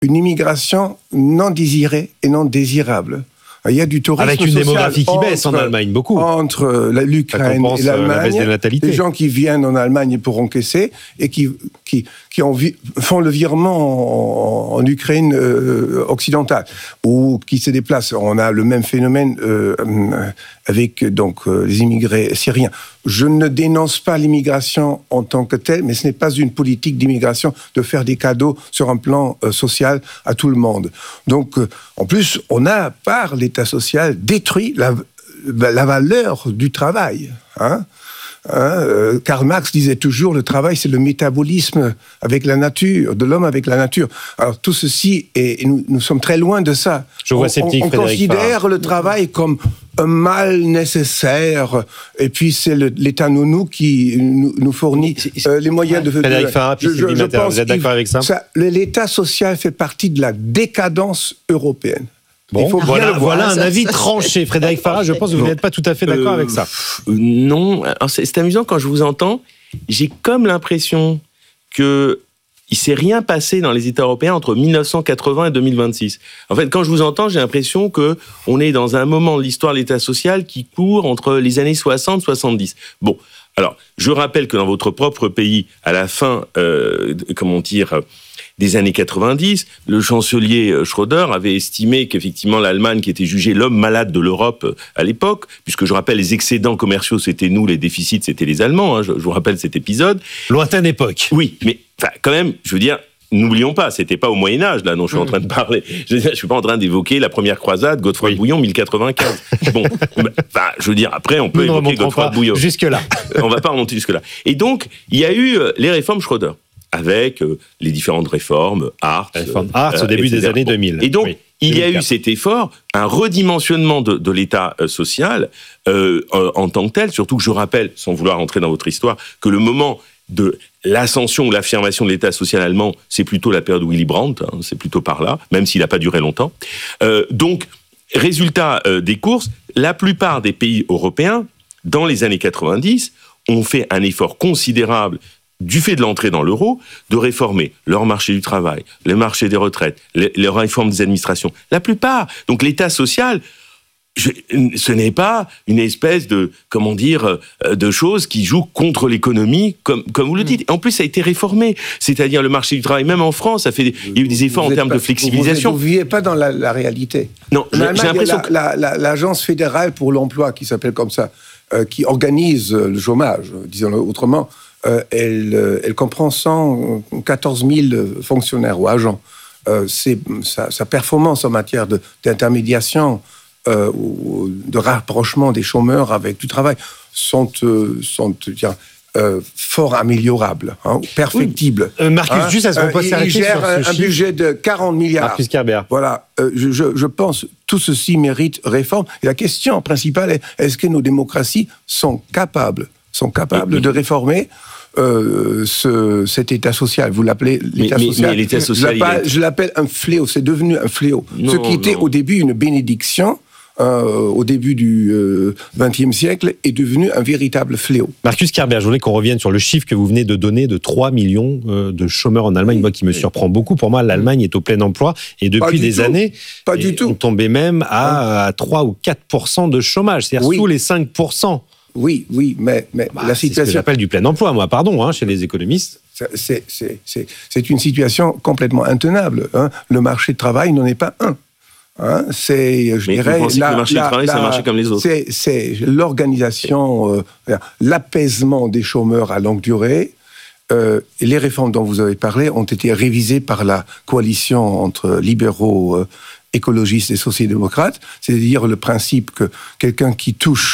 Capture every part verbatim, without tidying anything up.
une immigration non désirée et non désirable. Il y a du tourisme avec une social démographie qui entre, baisse en Allemagne, beaucoup. Entre l'Ukraine et l'Allemagne, la les gens qui viennent en Allemagne pour encaisser et qui, qui, qui en vi- font le virement en, en Ukraine euh, occidentale ou qui se déplacent. On a le même phénomène euh, avec donc, euh, les immigrés syriens. Je ne dénonce pas l'immigration en tant que telle, mais ce n'est pas une politique d'immigration de faire des cadeaux sur un plan euh, social à tout le monde. Donc, euh, en plus, on a, par l'État social, détruit la, la valeur du travail. Hein Hein, euh, Karl Marx disait toujours le travail c'est le métabolisme avec la nature, de l'homme avec la nature. Alors tout ceci, est, et nous, nous sommes très loin de ça. Je vois on, sceptique, on, on considère le travail comme un mal nécessaire, et puis c'est le, l'État nounou qui nous, nous fournit euh, les moyens de... Frédéric Farah, puis je, je, je pense vous êtes d'accord avec ça, ça L'État social fait partie de la décadence européenne. Bon, voilà, voilà un avis tranché. Frédéric Farah, je pense que vous n'êtes pas tout à fait d'accord euh, avec ça. Euh, non, alors c'est, c'est amusant quand je vous entends. J'ai comme l'impression que il s'est rien passé dans les États européens entre dix-neuf cent quatre-vingts et deux mille vingt-six. En fait, quand je vous entends, j'ai l'impression que on est dans un moment de l'histoire de l'État social qui court entre les années soixante et soixante-dix. Bon, alors je rappelle que dans votre propre pays, à la fin, euh, comment dire, des années quatre-vingt-dix, le chancelier Schröder avait estimé qu'effectivement l'Allemagne, qui était jugée l'homme malade de l'Europe à l'époque, puisque je rappelle les excédents commerciaux c'était nous, les déficits c'était les Allemands, hein, je, je vous rappelle cet épisode. Lointaine époque. Oui, mais enfin, quand même, je veux dire, n'oublions pas, c'était pas au Moyen-Âge, là, dont je suis en train de parler. Je ne suis pas en train d'évoquer la première croisade, Godefroy oui. de Bouillon, mille quatre-vingt-quinze. Bon, bah, je veux dire, après, on peut nous évoquer Godefroy de Bouillon. Jusque-là. On va pas remonter jusque-là. Et donc, il y a eu les réformes Schröder, avec euh, les différentes réformes, Hartz, réforme Hartz euh, au début des années deux mille. Et donc, oui. il y a eu cet effort, un redimensionnement de, de l'État euh, social euh, euh, en tant que tel, surtout que je rappelle, sans vouloir entrer dans votre histoire, que le moment de l'ascension ou l'affirmation de l'État social allemand, c'est plutôt la période de Willy Brandt, hein, c'est plutôt par là, même s'il n'a pas duré longtemps. Euh, donc, résultat euh, des courses, la plupart des pays européens, dans les années quatre-vingt-dix, ont fait un effort considérable du fait de l'entrée dans l'euro, de réformer leur marché du travail, le marché des retraites, les, les réformes des administrations. La plupart. Donc l'État social, je, ce n'est pas une espèce de, comment dire, de choses qui jouent contre l'économie, comme, comme vous le dites. En plus, ça a été réformé. C'est-à-dire le marché du travail, même en France, ça fait des, il y a eu des efforts vous en termes pas, de flexibilisation. Vous ne vivez pas dans la, la réalité. Non, j'ai, j'ai l'impression la, que... La, la, l'agence fédérale pour l'emploi, qui s'appelle comme ça, euh, qui organise le chômage, disons-le autrement, Euh, elle, euh, elle comprend cent quatorze mille fonctionnaires ou agents. Euh, c'est, sa, sa performance en matière de, d'intermédiation euh, ou de rapprochement des chômeurs avec du travail sont, euh, sont tiens, euh, fort améliorables, hein, perfectibles. Oui. Euh, Marcus, hein, juste à ce qu'on peut s'arrêter sur ce chiffre. Il gère un budget de quarante milliards. Marcus Kerber. Voilà, euh, je, je, je pense tout ceci mérite réforme. Et la question principale est, est-ce que nos démocraties sont capables sont capables oui, de réformer euh, ce, cet État social. Vous l'appelez l'État mais, social. Mais, mais l'État social, je, l'appelle, je l'appelle un fléau. C'est devenu un fléau. Non, ce qui était non. au début une bénédiction, euh, au début du vingtième euh, siècle, est devenu un véritable fléau. Marcus Kerber, je voulais qu'on revienne sur le chiffre que vous venez de donner de trois millions euh, de chômeurs en Allemagne, moi qui me surprend beaucoup. Pour moi, l'Allemagne est au plein emploi et depuis des tout. années, Pas du tout. on tombait même à, à trois ou quatre pour cent de chômage, c'est-à-dire oui. sous les cinq pour cent. Oui, oui, mais, mais bah, la situation... C'est ce que j'appelle du plein emploi, moi, pardon, hein, chez les économistes. C'est, c'est, c'est, c'est une situation complètement intenable. Hein. Le marché de travail n'en est pas un. Hein. C'est, je mais dirais, vous pensez la, que le marché la, du travail, la, c'est un marché comme les autres. C'est, c'est l'organisation, euh, l'apaisement des chômeurs à longue durée. Euh, et les réformes dont vous avez parlé ont été révisées par la coalition entre libéraux, euh, écologistes et sociodémocrates. C'est-à-dire le principe que quelqu'un qui touche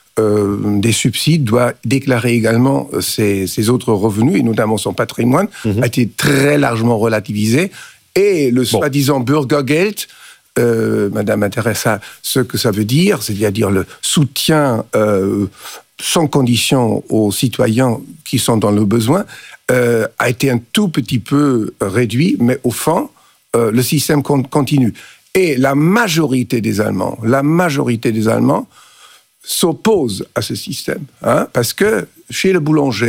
Euh, des subsides doit déclarer également ses, ses autres revenus, et notamment son patrimoine, mmh. a été très largement relativisé. Et le bon. soi-disant Bürgergeld, euh, Madame intéresse à ce que ça veut dire, c'est-à-dire le soutien euh, sans condition aux citoyens qui sont dans le besoin, euh, a été un tout petit peu réduit, mais au fond, euh, le système continue. Et la majorité des Allemands, la majorité des Allemands s'oppose à ce système, hein, parce que chez le boulanger,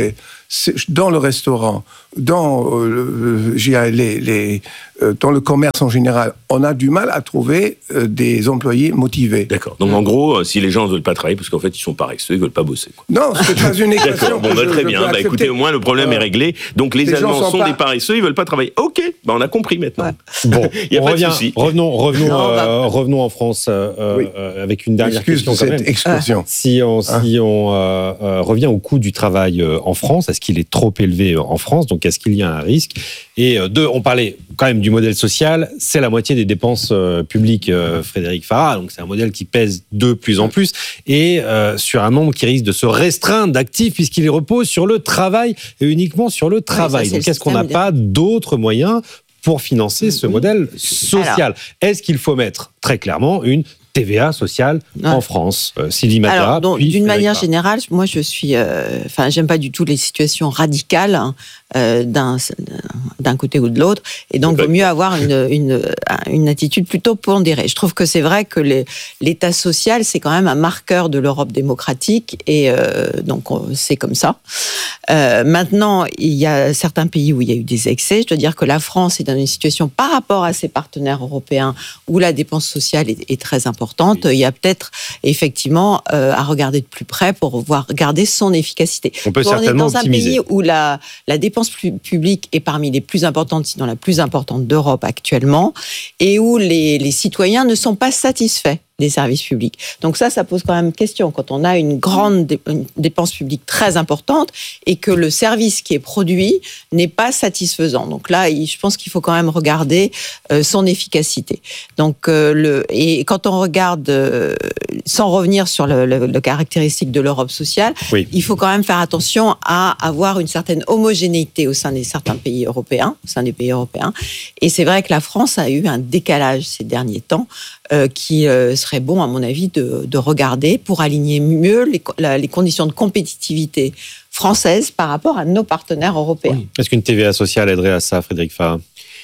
dans le restaurant, dans, euh, les, les, euh, dans le commerce en général, on a du mal à trouver euh, des employés motivés. D'accord. Donc en gros, si les gens ne veulent pas travailler, parce qu'en fait ils sont paresseux, ils ne veulent pas bosser. Quoi. Non, c'est pas une équation. Bon, bah, très bien. Bah, écoutez, au moins le problème euh, est réglé. Donc les, les Allemands sont, sont pas... des paresseux, ils ne veulent pas travailler. Ok, bah, on a compris maintenant. Ouais. Bon, il y a on pas revient, de souci. Revenons, revenons, non, euh, bah... revenons en France euh, oui. euh, avec une dernière Excuse question quand cette même. Explosion. Si on, hein? si on euh, euh, revient au coût du travail euh, en France, est-ce qu'il est trop élevé en France? Donc est-ce qu'il y a un risque? Et euh, deux, on parlait quand même du modèle social, c'est la moitié des dépenses euh, publiques, euh, Frédéric Farah, donc c'est un modèle qui pèse de plus en plus, et euh, sur un nombre qui risque de se restreindre d'actifs puisqu'il repose sur le travail et uniquement sur le travail. Oui, ça, donc est-ce qu'on n'a pas d'autres moyens pour financer ce modèle social? Alors, est-ce qu'il faut mettre très clairement une T V A sociale ouais. en France, euh, Sylvie Mata. Alors, donc, d'une manière générale, moi je suis, enfin, euh, j'aime pas du tout les situations radicales hein, euh, d'un d'un côté ou de l'autre, et donc il vaut mieux avoir une une une attitude plutôt pondérée. Je trouve que c'est vrai que les, l'État social c'est quand même un marqueur de l'Europe démocratique, et euh, donc c'est comme ça. Euh, maintenant, il y a certains pays où il y a eu des excès. Je dois dire que la France est dans une situation par rapport à ses partenaires européens où la dépense sociale est, est très importante. Il y a peut-être effectivement euh, à regarder de plus près pour voir garder son efficacité. On peut Donc, certainement on est dans optimiser. un pays où la, la dépense publique est parmi les plus importantes, sinon la plus importante d'Europe actuellement, et où les, les citoyens ne sont pas satisfaits des services publics. Donc ça, ça pose quand même question. Quand on a une grande dé- une dépense publique très importante et que le service qui est produit n'est pas satisfaisant. Donc là, je pense qu'il faut quand même regarder euh, son efficacité. Donc, euh, le, et quand on regarde, euh, sans revenir sur le, le, le caractéristique de l'Europe sociale, oui. il faut quand même faire attention à avoir une certaine homogénéité au sein des certains pays européens, au sein des pays européens. Et c'est vrai que la France a eu un décalage ces derniers temps euh, qui euh, serait bon, à mon avis, de, de regarder pour aligner mieux les, la, les conditions de compétitivité françaises par rapport à nos partenaires européens. Oui. Est-ce qu'une T V A sociale aiderait à ça, Frédéric Farah?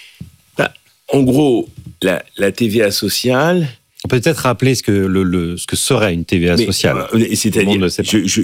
bah, En gros, la, la T V A sociale... On peut peut-être rappeler ce que, le, le, ce que serait une T V A mais, sociale. Euh, c'est-à-dire, je, je,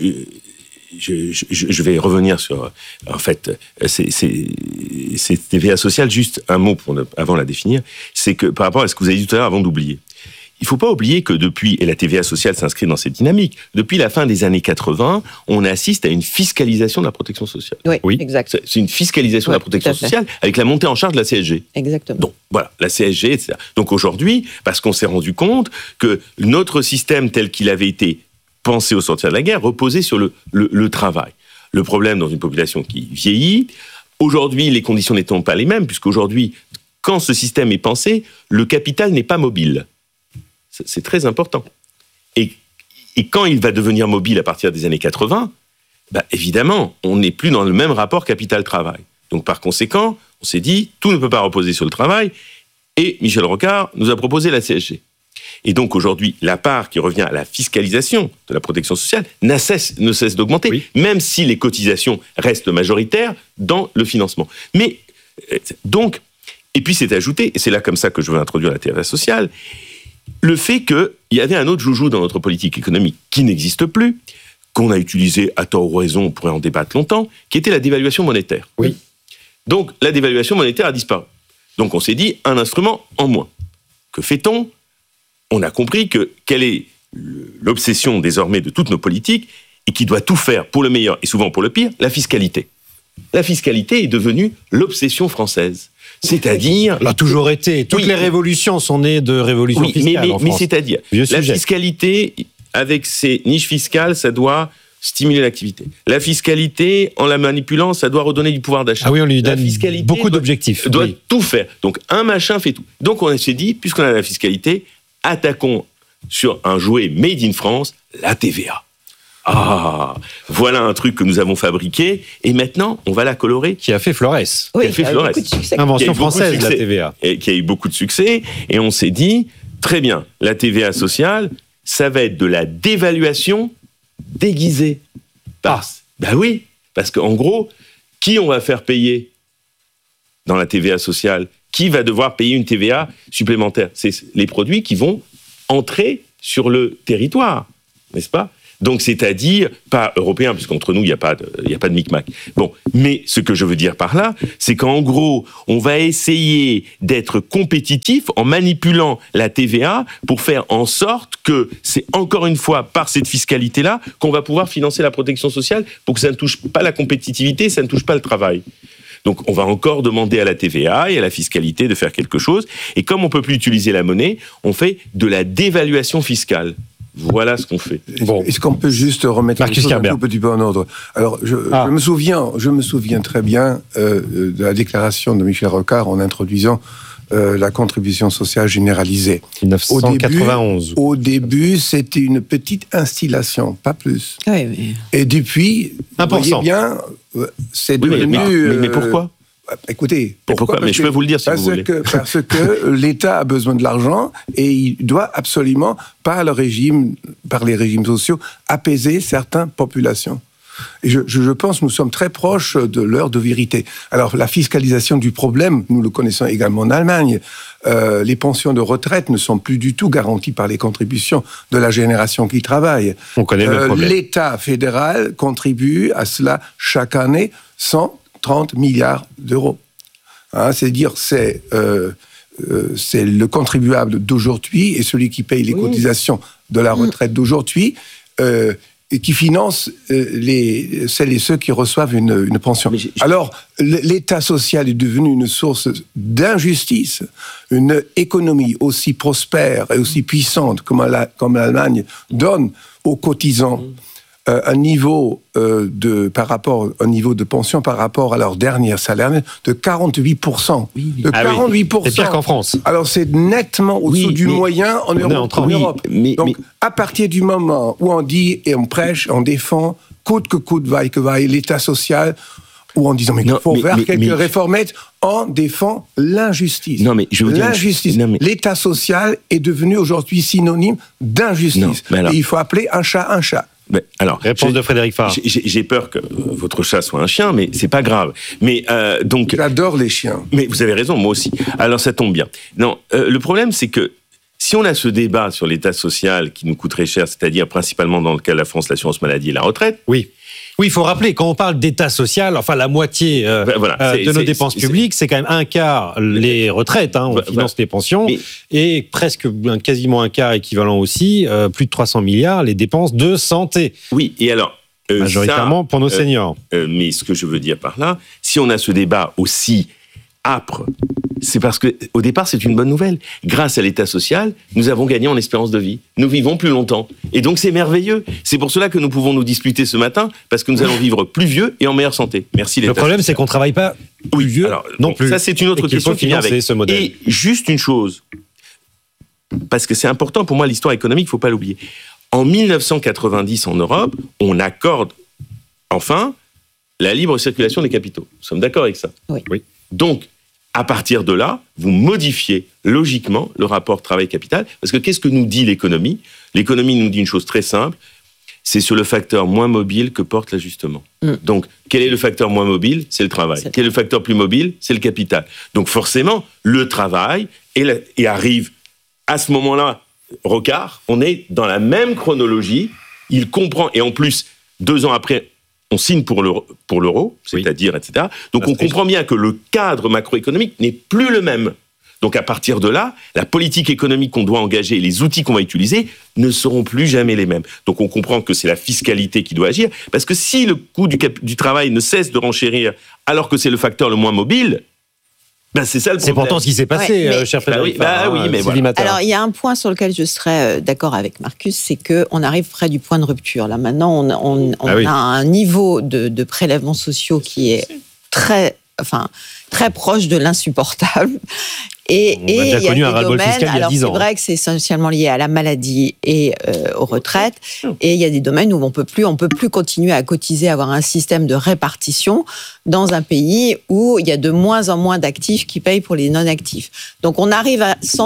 je, je, je vais revenir sur... En fait, c'est, c'est, c'est T V A sociale, juste un mot pour ne, avant la définir, c'est que par rapport à ce que vous avez dit tout à l'heure, avant d'oublier, il ne faut pas oublier que depuis, et la T V A sociale s'inscrit dans cette dynamique, depuis la fin des années quatre-vingts, on assiste à une fiscalisation de la protection sociale. Oui, oui. exact. C'est une fiscalisation oui, de la protection sociale avec la montée en charge de la C S G. Exactement. Donc, voilà, la C S G, et cetera. Donc aujourd'hui, parce qu'on s'est rendu compte que notre système tel qu'il avait été pensé au sortir de la guerre reposait sur le, le, le travail. Le problème dans une population qui vieillit, aujourd'hui, les conditions n'étant pas les mêmes, puisqu'aujourd'hui, quand ce système est pensé, le capital n'est pas mobile. C'est très important. Et, et quand il va devenir mobile à partir des années quatre-vingts, bah évidemment, on n'est plus dans le même rapport capital-travail. Donc par conséquent, on s'est dit, tout ne peut pas reposer sur le travail, et Michel Rocard nous a proposé la C S G. Et donc aujourd'hui, la part qui revient à la fiscalisation de la protection sociale ne cesse, ne cesse d'augmenter, oui. même si les cotisations restent majoritaires dans le financement. Mais donc, et puis c'est ajouté, et c'est là comme ça que je veux introduire la T V A sociale, le fait qu'il y avait un autre joujou dans notre politique économique qui n'existe plus, qu'on a utilisé à tort ou raison, on pourrait en débattre longtemps, qui était la dévaluation monétaire. Oui. Donc, la dévaluation monétaire a disparu. Donc, on s'est dit, un instrument en moins. Que fait-on ? On a compris que quelle est l'obsession désormais de toutes nos politiques et qui doit tout faire pour le meilleur et souvent pour le pire, la fiscalité. La fiscalité est devenue l'obsession française. C'est-à-dire... Elle a toujours été. Toutes oui. les révolutions sont nées de révolutions oui, fiscales mais, mais, en France. Mais c'est-à-dire, Vieux la sujet. fiscalité, avec ses niches fiscales, ça doit stimuler l'activité. La fiscalité, en la manipulant, ça doit redonner du pouvoir d'achat. Ah oui, on lui donne beaucoup doit, d'objectifs. doit oui. tout faire. Donc, un machin fait tout. Donc, on s'est dit, puisqu'on a la fiscalité, attaquons sur un jouet made in France, la T V A. Ah, voilà un truc que nous avons fabriqué, et maintenant, on va la colorer. Qui a fait Flores. Oui, qui a fait Flores. Invention française, la T V A. Et qui a eu beaucoup de succès, et on s'est dit, très bien, la T V A sociale, ça va être de la dévaluation déguisée. Parce, ah. Ben oui, parce qu'en gros, qui on va faire payer dans la T V A sociale? Qui va devoir payer une T V A supplémentaire? C'est les produits qui vont entrer sur le territoire, n'est-ce pas? Donc, c'est-à-dire, pas européen, puisqu'entre nous, il n'y a pas de, il n'y a pas de micmac. Bon. Mais ce que je veux dire par là, c'est qu'en gros, on va essayer d'être compétitif en manipulant la T V A pour faire en sorte que c'est encore une fois par cette fiscalité-là qu'on va pouvoir financer la protection sociale pour que ça ne touche pas la compétitivité, ça ne touche pas le travail. Donc, on va encore demander à la T V A et à la fiscalité de faire quelque chose. Et comme on ne peut plus utiliser la monnaie, on fait de la dévaluation fiscale. Voilà ce qu'on fait. Bon. Est-ce qu'on peut juste remettre Marcus les choses Kerber. un tout petit peu en ordre? Alors, je, ah. je me souviens, je me souviens très bien euh, de la déclaration de Michel Rocard en introduisant euh, la contribution sociale généralisée. mille neuf cent quatre-vingt-onze. Au début, au début, c'était une petite installation, pas plus. Oui, mais... Et depuis, un pour cent. Vous voyez bien, c'est oui, devenu... Mais, mais, mais pourquoi euh, Écoutez, pourquoi, pourquoi Mais je peux vous le dire si parce vous voulez. Que, parce que l'État a besoin de l'argent et il doit absolument, par le régime, par les régimes sociaux, apaiser certaines populations. Et je, je, je pense que nous sommes très proches de l'heure de vérité. Alors, la fiscalisation du problème, nous le connaissons également en Allemagne. Euh, les pensions de retraite ne sont plus du tout garanties par les contributions de la génération qui travaille. On connaît le euh, problème. L'État fédéral contribue à cela chaque année cent trente milliards d'euros. Hein, c'est-à-dire, c'est, euh, euh, c'est le contribuable d'aujourd'hui et celui qui paye les oui. cotisations de la retraite d'aujourd'hui euh, et qui finance euh, les, celles et ceux qui reçoivent une, une pension. J'ai, j'ai... Alors, l'État social est devenu une source d'injustice. Une économie aussi prospère et aussi puissante comme, la, comme l'Allemagne donne aux cotisants mmh. Euh, un niveau euh, de par rapport un niveau de pension par rapport à leur dernier salaire de quarante-huit pour cent. Oui, de ah quarante-huit pour cent. Oui. C'est pire qu'en France. Alors c'est nettement au-dessous oui, du moyen en Europe. En oui, Europe. Mais, Donc mais... à partir du moment où on dit et on prêche, on défend coûte que coûte vaille que vaille l'État social, ou en disant mais il faut mais, faire mais, quelques mais... réformettes, on défend l'injustice. Non mais je veux dire l'injustice. Non, mais... L'État social est devenu aujourd'hui synonyme d'injustice. Non, alors... Et il faut appeler un chat un chat. Mais alors, réponse de Frédéric Farr. J'ai, j'ai peur que votre chat soit un chien, mais c'est pas grave. Mais euh, donc, j'adore les chiens. Mais vous avez raison, moi aussi. Alors ça tombe bien. Non, euh, le problème c'est que si on a ce débat sur l'État social qui nous coûterait cher, c'est-à-dire principalement dans le cas de la France, l'assurance maladie et la retraite. Oui. Oui, il faut rappeler, quand on parle d'État social, enfin la moitié euh, ben voilà, euh, de nos dépenses c'est, publiques, c'est quand même un quart les retraites, hein, on ben, finance ben, les pensions, mais, et presque quasiment un quart équivalent aussi, euh, plus de trois cents milliards, les dépenses de santé. Oui, et alors... Euh, majoritairement ça, pour nos seniors. Euh, euh, mais ce que je veux dire par là, si on a ce débat aussi âpre, c'est parce que au départ c'est une bonne nouvelle. Grâce à l'État social, nous avons gagné en espérance de vie. Nous vivons plus longtemps, et donc c'est merveilleux. C'est pour cela que nous pouvons nous disputer ce matin, parce que nous allons vivre plus vieux et en meilleure santé. Merci l'État. Le problème social. c'est qu'on travaille pas plus oui, vieux alors, non bon, plus. Ça c'est une autre et question qui vient avec. Ce modèle. Et juste une chose, parce que c'est important pour moi l'histoire économique, il faut pas l'oublier. En mille neuf cent quatre-vingt-dix en Europe, on accorde enfin la libre circulation des capitaux. Nous sommes d'accord avec ça. Oui. oui. Donc à partir de là, vous modifiez logiquement le rapport travail-capital, parce que qu'est-ce que nous dit l'économie ? L'économie nous dit une chose très simple, c'est sur le facteur moins mobile que porte l'ajustement. Mm. Donc, quel est le facteur moins mobile ? C'est le travail. C'est... Quel est le facteur plus mobile ? C'est le capital. Donc forcément, le travail, et, la... et arrive à ce moment-là, Rocard, on est dans la même chronologie, il comprend, et en plus, deux ans après, on signe pour l'euro, pour l'euro c'est-à-dire, oui. et cetera. Donc, on comprend bien que le cadre macroéconomique n'est plus le même. Donc, à partir de là, la politique économique qu'on doit engager et les outils qu'on va utiliser ne seront plus jamais les mêmes. Donc, on comprend que c'est la fiscalité qui doit agir, parce que si le coût du, cap- du travail ne cesse de renchérir, alors que c'est le facteur le moins mobile, ben c'est ça le problème. C'est pourtant ce qui s'est passé, ouais, mais... euh, cher Frédéric. Bah oui, bah oui, mais voilà. Alors, il y a un point sur lequel je serais d'accord avec Marcus, c'est qu'on arrive près du point de rupture. Là, maintenant, on, on, on ah oui. a un niveau de, de prélèvements sociaux qui est très, enfin, très proche de l'insupportable. Et, on et a déjà connu un ras-le-bol fiscal il y a dix ans. Alors, c'est vrai que c'est essentiellement lié à la maladie et euh, aux retraites. Et il y a des domaines où on peut plus, on peut plus continuer à cotiser, avoir un système de répartition dans un pays où il y a de moins en moins d'actifs qui payent pour les non-actifs. Donc, on arrive à, sans doute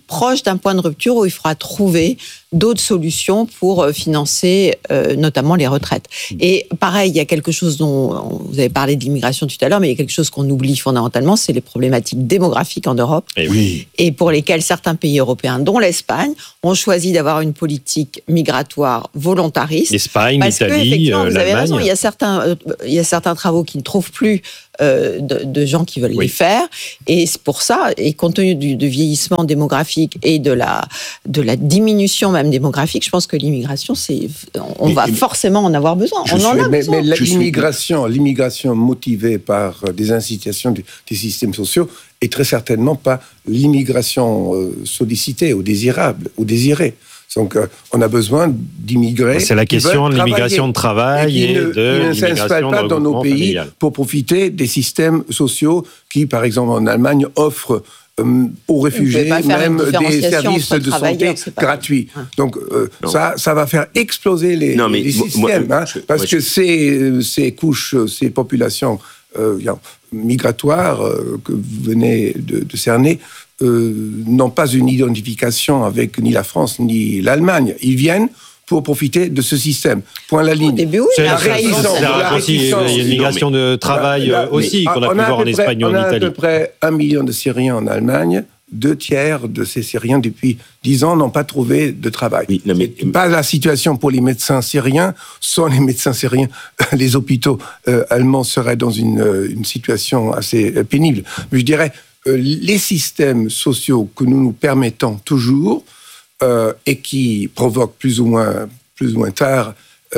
proche d'un point de rupture où il faudra trouver d'autres solutions pour financer euh, notamment les retraites. Et pareil, il y a quelque chose dont vous avez parlé de l'immigration tout à l'heure, mais il y a quelque chose qu'on oublie fondamentalement, c'est les problématiques démographiques en Europe. Et oui. Et pour lesquelles certains pays européens, dont l'Espagne, ont choisi d'avoir une politique migratoire volontariste. L'Espagne, parce l'Italie, que, euh, vous avez l'Allemagne. raison, il y a certains, euh, il y a certains travaux qui ne trouvent plus euh, de, de gens qui veulent Oui. les faire. Et c'est pour ça, et compte tenu du, du vieillissement démographique et de la, de la diminution même démographique, je pense que l'immigration, c'est, on Mais- va mais- forcément en avoir besoin. Je On en suis- a mais, besoin. mais Je suis- l'immigration, l'immigration motivée par euh, des incitations du- des systèmes sociaux est très certainement pas l'immigration euh, sollicitée ou désirable ou désirée. Donc, euh, on a besoin d'immigrés. C'est la qui question veulent de l'immigration de travail et, et, qui ne, de qui ne s'installent l'immigration pas de dans nos regroupement pays familial. pour profiter des systèmes sociaux qui, par exemple, en Allemagne, offrent euh, aux réfugiés pas faire une même des différenciation services entre de santé travailleurs, c'est pas- gratuits. Ouais. Donc, euh, Non. ça, ça va faire exploser les, Non, mais les moi- systèmes, moi, hein, je- parce moi, que je- ces, ces couches, ces populations euh, migratoires euh, que vous venez de, de cerner euh, n'ont pas une identification avec ni la France ni l'Allemagne. Ils viennent pour profiter de ce système. Point la Au ligne. début, oui, C'est mais la après, ils réticence, vont- c'est la la réticence. Il y a réticence. une migration de travail Là, euh, aussi mais, qu'on a on pu à voir peu en près- Espagne ou on a en à Italie. peu près un million de Syriens en Allemagne. Deux tiers de ces Syriens, depuis dix ans, n'ont pas trouvé de travail. Oui, non, mais- C'est pas la situation pour les médecins syriens. Sans les médecins syriens, les hôpitaux euh, allemands seraient dans une, euh, une situation assez euh, pénible. Mais je dirais, euh, les systèmes sociaux que nous nous permettons toujours euh, et qui provoquent plus ou moins, plus ou moins tard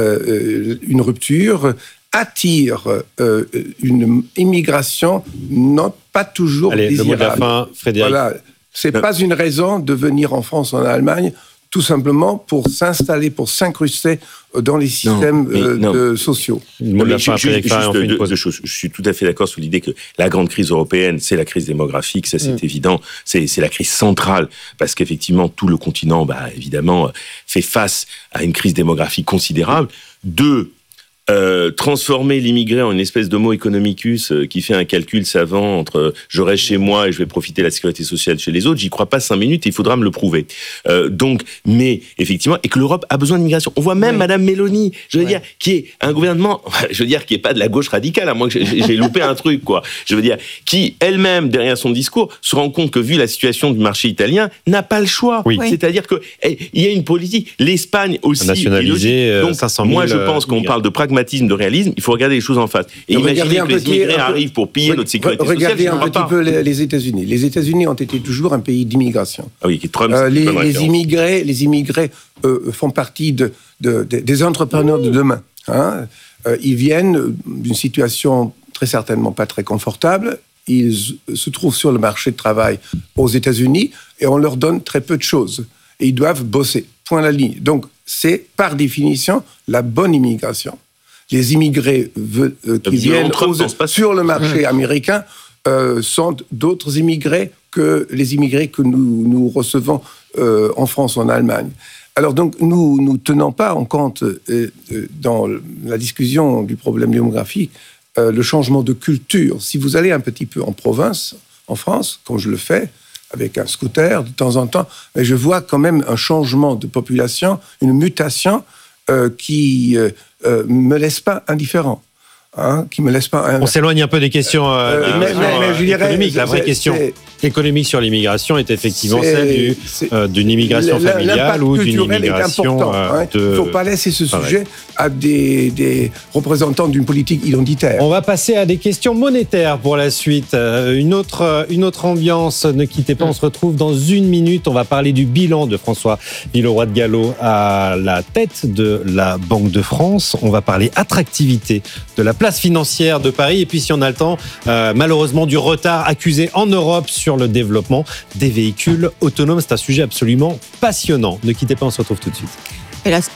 euh, une rupture, attire euh, une immigration non pas toujours Allez, le désirable. mot de la fin, Frédéric. Voilà, c'est pas une raison de venir en France, en Allemagne, tout simplement pour s'installer, pour s'incruster dans les systèmes mais euh, non. de, sociaux. Le mot Non, de mais la ju- fin, ju- Frédéric Farré, on fait juste une deux, pause. deux choses. Je suis tout à fait d'accord sur l'idée que la grande crise européenne, c'est la crise démographique, ça c'est Mm. évident, c'est c'est la crise centrale, parce qu'effectivement, tout le continent, bah, évidemment, fait face à une crise démographique considérable. Deux, Euh, transformer l'immigré en une espèce d'homo economicus euh, qui fait un calcul savant entre euh, je reste chez moi et je vais profiter de la sécurité sociale chez les autres, j'y crois pas cinq minutes et il faudra me le prouver. Euh, donc, mais effectivement, et que l'Europe a besoin d'immigration. On voit même Oui. Madame Meloni, je veux Ouais. dire, qui est un gouvernement, je veux dire, qui est pas de la gauche radicale, à moins que j'ai, j'ai loupé un truc, quoi. Je veux dire, qui elle-même, derrière son discours, se rend compte que vu la situation du marché italien, n'a pas le choix. Oui. C'est-à-dire que eh, il y a une politique. L'Espagne aussi. Nationaliser, est logique. euh, Donc, cinq cent mille, moi, je pense qu'on immigrés. parle de pragmatisme, de réalisme, il faut regarder les choses en face. Et Regardez imaginez un que les petit- immigrés un peu- arrivent pour piller notre sécurité sociale. Regardez je un ne crois petit pas. peu les, les États-Unis. Les États-Unis ont été toujours un pays d'immigration. Ah oui, qui Trump, Euh, c'est les, une bonne les référence. immigrés, les immigrés euh, font partie de, de- de- des entrepreneurs de demain. Hein. Euh, ils viennent d'une situation très certainement pas très confortable. Ils se trouvent sur le marché de travail aux États-Unis et on leur donne très peu de choses. Et ils doivent bosser. Point à la ligne. Donc, c'est par définition la bonne immigration. Les immigrés ve- euh, qui Visiblement, viennent Trump aux- pense pas sur le marché américain euh, sont d'autres immigrés que les immigrés que nous, nous recevons euh, en France ou en Allemagne. Alors donc, nous ne tenons pas en compte, euh, euh, dans la discussion du problème démographique, euh, le changement de culture. Si vous allez un petit peu en province, en France, comme je le fais, avec un scooter de temps en temps, mais je vois quand même un changement de population, une mutation euh, qui ne euh, euh, me laisse pas indifférent. Hein, qui me laisse pas. On s'éloigne un peu des questions euh, Euh, des mais- questions, mais- mais euh, je dirais, économiques. La vraie c'est- question c'est- économique sur l'immigration est effectivement C'est- celle du, c'est- euh, d'une immigration L- l- familiale l'impact ou d'une culturel est immigration important, euh, hein. de... Il ne faut pas laisser ce Pareil. sujet à des, des représentants d'une politique identitaire. On va passer à des questions monétaires pour la suite. Euh, Une autre, euh, une autre ambiance. Ne quittez pas, on se retrouve dans une minute. On va parler du bilan de François Villeroy de Galhau à la tête de la Banque de France. On va parler attractivité de la place financière de Paris. Et puis, si on a le temps, euh, malheureusement, du retard accusé en Europe sur le développement des véhicules autonomes. C'est un sujet absolument passionnant. Ne quittez pas, on se retrouve tout de suite. Et là,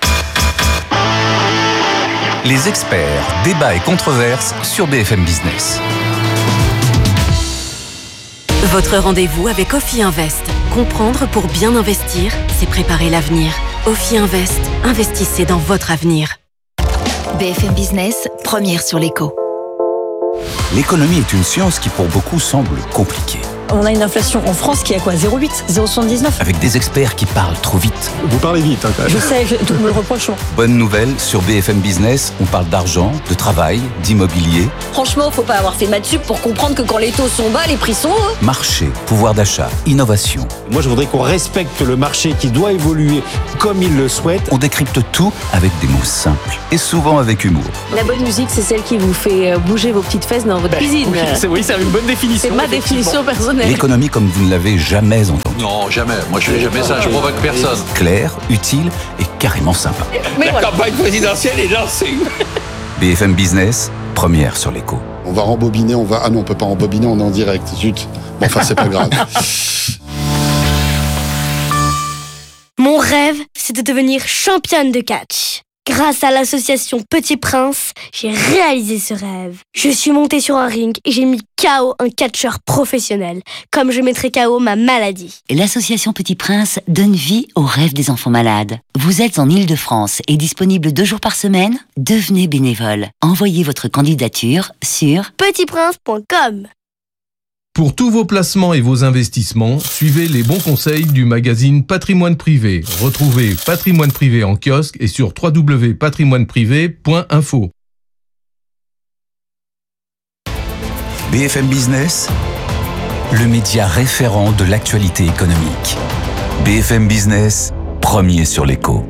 Les experts, débats et controverses sur B F M Business. Votre rendez-vous avec Ophi Invest. Comprendre pour bien investir, c'est préparer l'avenir. Ophi Invest, investissez dans votre avenir. B F M Business, première sur l'écho. L'économie est une science qui pour beaucoup semble compliquée. On a une inflation en France qui est à quoi ? zéro virgule huit, zéro virgule soixante-dix-neuf. Avec des experts qui parlent trop vite. Vous parlez vite, hein, quand même. Je sais, je, tout me le reproche. Bonne nouvelle, sur B F M Business, on parle d'argent, de travail, d'immobilier. Franchement, faut pas avoir fait maths sup pour comprendre que quand les taux sont bas, les prix sont hauts. Marché, pouvoir d'achat, innovation. Moi, je voudrais qu'on respecte le marché qui doit évoluer comme il le souhaite. On décrypte tout avec des mots simples et souvent avec humour. La bonne musique, c'est celle qui vous fait bouger vos petites fesses dans votre ben, cuisine. Oui, c'est, oui, c'est une bonne définition. C'est ma définition personnelle. L'économie comme vous ne l'avez jamais entendue. Non, jamais. Moi, je fais jamais ça. Je provoque personne. Clair, utile et carrément sympa. Mais La voilà. campagne présidentielle est lancée. B F M Business, première sur l'écho. On va rembobiner, on va... Ah non, on peut pas rembobiner, on est en direct. Zut. Bon, enfin, c'est pas grave. Mon rêve, c'est de devenir championne de catch. Grâce à l'association Petit Prince, j'ai réalisé ce rêve. Je suis montée sur un ring et j'ai mis K O un catcheur professionnel, comme je mettrai K O ma maladie. L'association Petit Prince donne vie aux rêves des enfants malades. Vous êtes en Île-de-France et disponible deux jours par semaine ? Devenez bénévole. Envoyez votre candidature sur petit prince point com. Pour tous vos placements et vos investissements, suivez les bons conseils du magazine Patrimoine Privé. Retrouvez Patrimoine Privé en kiosque et sur w w w point patrimoine privé point info. B F M Business, le média référent de l'actualité économique. B F M Business, premier sur l'écho.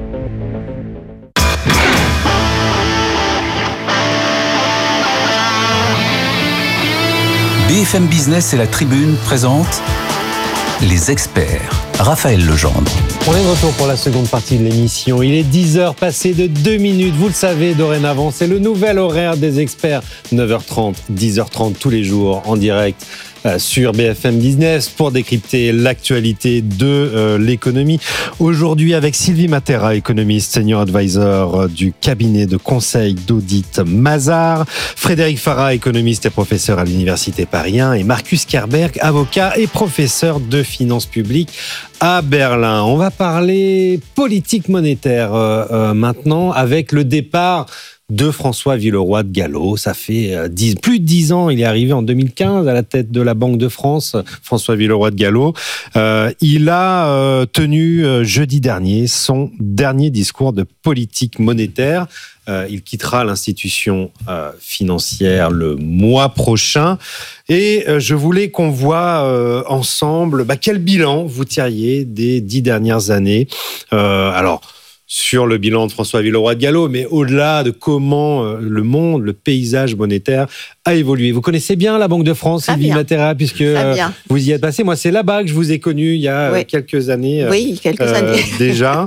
B F M Business et la Tribune présentent les experts. Raphaël Legendre. On est de retour pour la seconde partie de l'émission. Il est dix heures passées de deux minutes. Vous le savez dorénavant, c'est le nouvel horaire des experts. neuf heures trente, dix heures trente tous les jours en direct sur B F M Business pour décrypter l'actualité de euh, l'économie. Aujourd'hui avec Sylvie Matera, économiste, senior advisor du cabinet de conseil d'audit Mazars, Frédéric Farah, économiste et professeur à l'Université Paris un, et Marcus Kerberg, avocat et professeur de finances publiques à Berlin. On va parler politique monétaire euh, euh, maintenant avec le départ de François Villeroy de Galhau. Ça fait euh, dix, plus de dix ans. Il est arrivé en deux mille quinze à la tête de la Banque de France, François Villeroy de Galhau. Euh, il a euh, tenu euh, jeudi dernier son dernier discours de politique monétaire. Euh, il quittera l'institution euh, financière le mois prochain. Et euh, je voulais qu'on voit euh, ensemble bah, quel bilan vous tiriez des dix dernières années. Euh, alors, sur le bilan de François Villeroy de Galhau, mais au-delà de comment euh, le monde, le paysage monétaire a évolué. Vous connaissez bien la Banque de France, Sylvie Matera, puisque euh, vous y êtes passé. Moi, c'est là-bas que je vous ai connu il y a oui. quelques années. Oui, quelques euh, années. déjà.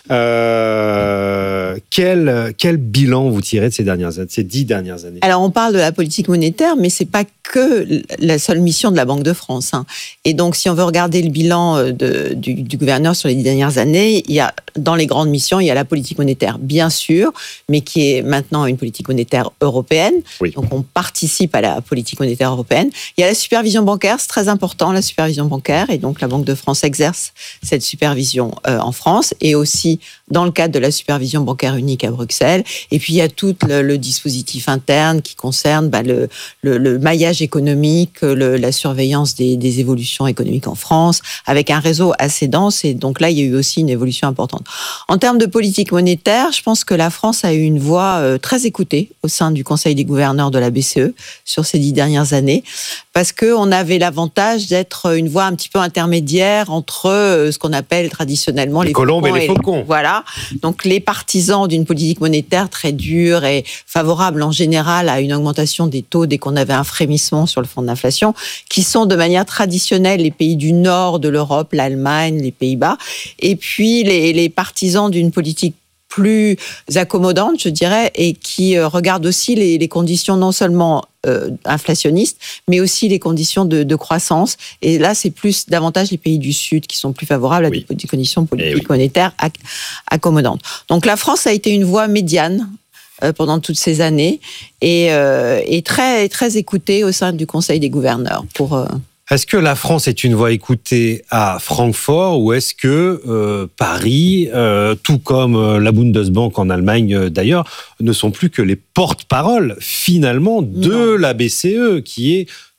Euh, quel, quel bilan vous tirez de ces, dernières, de ces dix dernières années ? Alors, on parle de la politique monétaire, mais ce n'est pas que la seule mission de la Banque de France. Hein. Et donc, si on veut regarder le bilan de, du, du gouverneur sur les dix dernières années, il y a, dans les grandes missions, il y a la politique monétaire, bien sûr, mais qui est maintenant une politique monétaire européenne. Oui. Donc, on participe à la politique monétaire européenne. Il y a la supervision bancaire, c'est très important, la supervision bancaire. Et donc, la Banque de France exerce cette supervision euh, en France et aussi dans le cadre de la supervision bancaire unique à Bruxelles. Et puis, il y a tout le, le dispositif interne qui concerne bah, le, le, le maillage économique, le, la surveillance des, des évolutions économiques en France, avec un réseau assez dense. Et donc là, il y a eu aussi une évolution importante. En termes de politique monétaire, je pense que la France a eu une voix euh, très écoutée au sein du Conseil des gouverneurs de la B C E sur ces dix dernières années, parce qu'on avait l'avantage d'être une voix un petit peu intermédiaire entre euh, ce qu'on appelle traditionnellement les, les colombes et les faucons. Les, voilà. Donc les partisans d'une politique monétaire très dure et favorable en général à une augmentation des taux dès qu'on avait un frémissement sur le front de l'inflation, qui sont de manière traditionnelle les pays du nord de l'Europe, l'Allemagne, les Pays-Bas, et puis les, les partisans d'une politique plus accommodante, je dirais, et qui euh, regarde aussi les, les conditions non seulement euh, inflationnistes, mais aussi les conditions de, de croissance. Et là, c'est plus davantage les pays du Sud qui sont plus favorables à oui. des, des conditions politiques oui. monétaires ac- accommodantes. Donc la France a été une voie médiane euh, pendant toutes ces années et, euh, et très, très écoutée au sein du Conseil des gouverneurs pour... Euh, Est-ce que la France est une voix écoutée à Francfort ou est-ce que euh, Paris, euh, tout comme euh, la Bundesbank en Allemagne euh, d'ailleurs, ne sont plus que les porte-paroles finalement de non. la B C E, qui est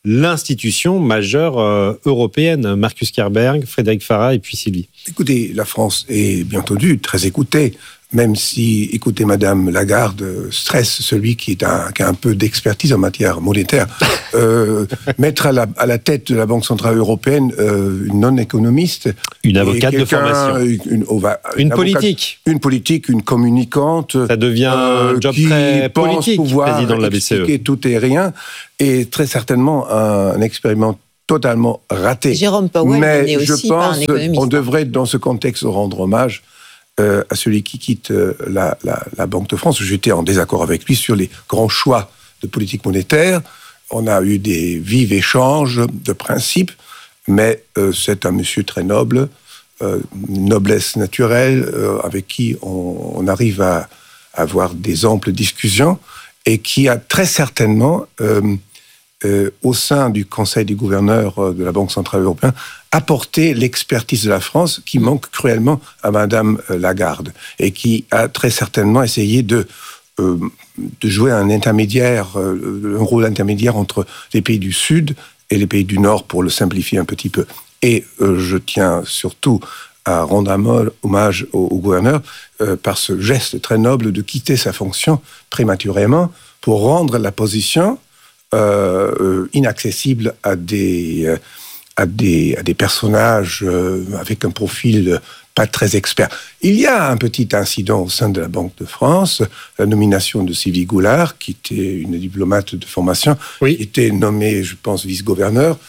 l'institution majeure euh, européenne. Marcus Kerberg, Frédéric Farah et puis Sylvie. Écoutez, la France est bien entendu très écoutée, même si, écoutez, Madame Lagarde stresse celui qui, est un, qui a un peu d'expertise en matière monétaire. euh, mettre à la, à la tête de la Banque Centrale Européenne euh, une non-économiste... Une avocate de formation. Une, une, oh, va, une, une avocate, politique. Une politique, une communicante. Ça devient euh, un job très politique, président de la B C E. Expliquer tout et rien, et très certainement un, un expériment totalement raté. Jérôme Powell mais est aussi je pense pas un économiste. On devrait, dans ce contexte, rendre hommage euh, à celui qui quitte euh, la, la, la Banque de France. J'étais en désaccord avec lui sur les grands choix de politique monétaire. On a eu des vifs échanges de principes, mais euh, c'est un monsieur très noble, euh, noblesse naturelle, euh, avec qui on, on arrive à, à avoir des amples discussions, et qui a très certainement... Euh, Euh, au sein du Conseil des gouverneurs euh, de la Banque Centrale Européenne, apporter l'expertise de la France qui manque cruellement à Madame euh, Lagarde et qui a très certainement essayé de, euh, de jouer un intermédiaire, euh, un rôle intermédiaire entre les pays du Sud et les pays du Nord, pour le simplifier un petit peu. Et euh, je tiens surtout à rendre un hommage au, au gouverneur euh, par ce geste très noble de quitter sa fonction prématurément pour rendre la position Euh, euh, inaccessible à des, euh, à des, à des personnages euh, avec un profil pas très expert. Il y a un petit incident au sein de la Banque de France, la nomination de Sylvie Goulard, qui était une diplomate de formation, oui. qui était nommée, je pense, vice-gouverneur.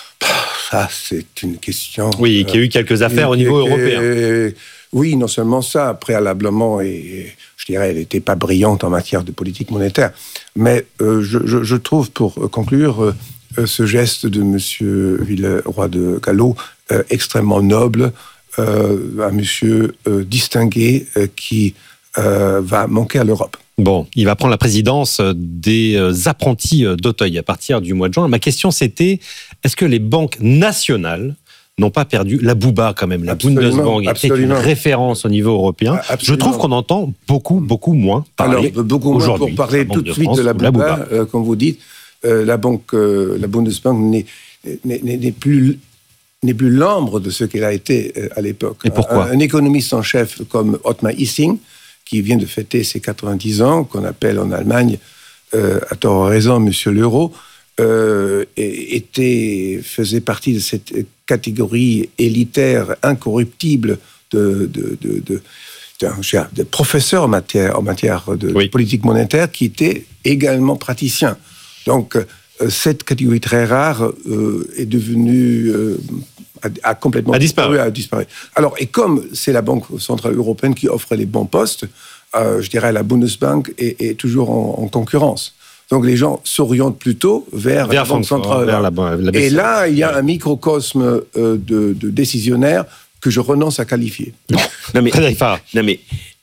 Ça, c'est une question... Oui, qui a eu quelques affaires euh, au niveau euh, européen. Euh, oui, non seulement ça, préalablement, et je dirais, elle n'était pas brillante en matière de politique monétaire. Mais euh, je, je, je trouve, pour conclure, euh, ce geste de M. Villeroy de Galhau euh, extrêmement noble, euh, un monsieur euh, distingué euh, qui euh, va manquer à l'Europe. Bon, il va prendre la présidence des apprentis d'Auteuil à partir du mois de juin. Ma question, c'était, est-ce que les banques nationales n'ont pas perdu la Bouba quand même? La Bundesbank était une référence au niveau européen. Absolument. Je trouve qu'on entend beaucoup, beaucoup moins parler. Alors, beaucoup moins, pour parler tout de suite de la Bouba, la Bouba. Euh, comme vous dites, euh, la banque, euh, la Bundesbank n'est, n'est, n'est plus n'est plus l'ombre de ce qu'elle a été euh, à l'époque. Et pourquoi? Un, un économiste en chef comme Ottmar Hissing, qui vient de fêter ses quatre-vingt-dix ans, qu'on appelle en Allemagne, euh, à tort ou à raison, Monsieur l'Euro, euh, était, faisait partie de cette catégorie élitaire, incorruptible de, de, de, de, de, de professeurs en matière, en matière de oui. politique monétaire, qui était également praticien. Donc, euh, cette catégorie très rare euh, est devenue... Euh, a, a complètement a disparu. a disparu. Alors, et comme c'est la Banque Centrale Européenne qui offre les bons postes, euh, je dirais la Bundesbank est, est toujours en, en concurrence. Donc les gens s'orientent plutôt vers, vers la Banque Centrale. Vers la, la et là, il y a un microcosme euh, de, de décisionnaires que je renonce à qualifier. Non, non mais, non mais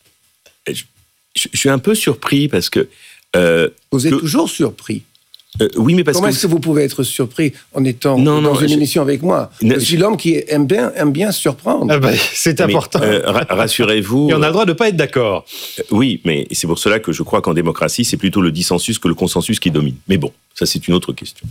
je, je suis un peu surpris parce que... Euh, Vous êtes que, toujours surpris. Euh, oui, mais parce Comment que... est-ce que vous pouvez être surpris en étant non, dans non, une je... émission avec moi? Je suis l'homme qui aime bien, aime bien surprendre. Ah bah, c'est important. Mais, euh, ra- rassurez-vous... Et on a le droit de ne pas être d'accord. Euh, oui, mais c'est pour cela que je crois qu'en démocratie, c'est plutôt le dissensus que le consensus qui domine. Mais bon, ça c'est une autre question.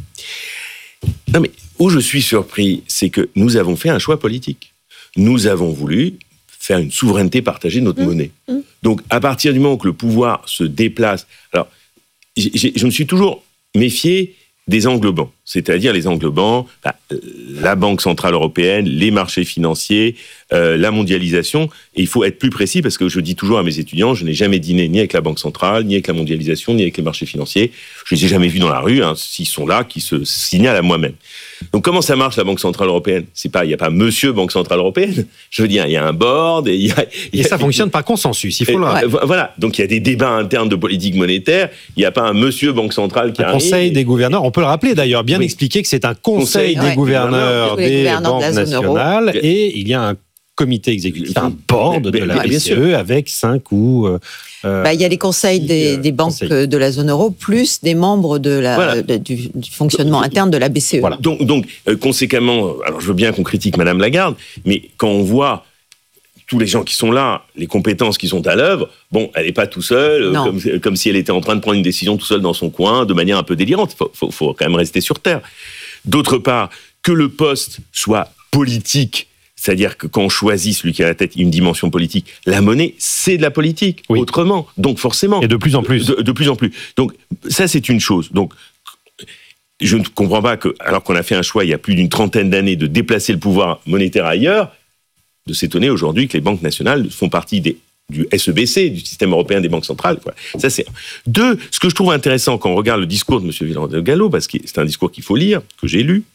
Non mais, où je suis surpris, c'est que nous avons fait un choix politique. Nous avons voulu faire une souveraineté partagée de notre mmh. monnaie. Mmh. Donc, à partir du moment que le pouvoir se déplace... Alors, j'ai, je me suis toujours méfié des englobants, c'est-à-dire les englobants, bah, la Banque Centrale Européenne, les marchés financiers, euh, la mondialisation. Et il faut être plus précis parce que je dis toujours à mes étudiants, je n'ai jamais dîné ni avec la Banque Centrale, ni avec la mondialisation, ni avec les marchés financiers. Je les ai jamais vus dans la rue, hein, s'ils sont là, qui se signalent à moi-même. Donc comment ça marche la Banque Centrale Européenne? C'est pas, il n'y a pas Monsieur Banque Centrale Européenne. Je veux dire, il y a un board et il y a. Et, et ça fonctionne par consensus. Il faut le. Ouais. Voilà. Donc il y a des débats internes de politique monétaire. Il n'y a pas un Monsieur Banque Centrale qui un arrive. Conseil des gouverneurs. On peut le rappeler d'ailleurs, bien oui. expliquer que c'est un Conseil, conseil des ouais. gouverneurs des, des gouverneurs banques de nationales euro. Et il y a un comité exécutif, un board de la B C E avec cinq ou. Euh, bah, il y a les conseils des, des banques conseils. de la zone euro, plus des membres de la, voilà. de, du, du fonctionnement donc, interne de la B C E. Voilà. Donc, donc euh, conséquemment, alors je veux bien qu'on critique Madame Lagarde, mais quand on voit tous les gens qui sont là, les compétences qui sont à l'œuvre, bon, elle n'est pas tout seule, comme, comme si elle était en train de prendre une décision tout seule dans son coin, de manière un peu délirante. Il faut, faut, faut quand même rester sur terre. D'autre part, que le poste soit politique, c'est-à-dire que quand on choisit celui qui a à la tête une dimension politique, la monnaie, c'est de la politique, oui. autrement. Donc forcément. Et de plus en plus. De, de plus en plus. Donc ça, c'est une chose. Donc je ne comprends pas que, alors qu'on a fait un choix il y a plus d'une trentaine d'années de déplacer le pouvoir monétaire ailleurs, de s'étonner aujourd'hui que les banques nationales font partie des, du S E B C, du système européen des banques centrales. Quoi. Ça, c'est deux. Ce que je trouve intéressant quand on regarde le discours de M. Villardo-Gallo, parce que c'est un discours qu'il faut lire, que j'ai lu,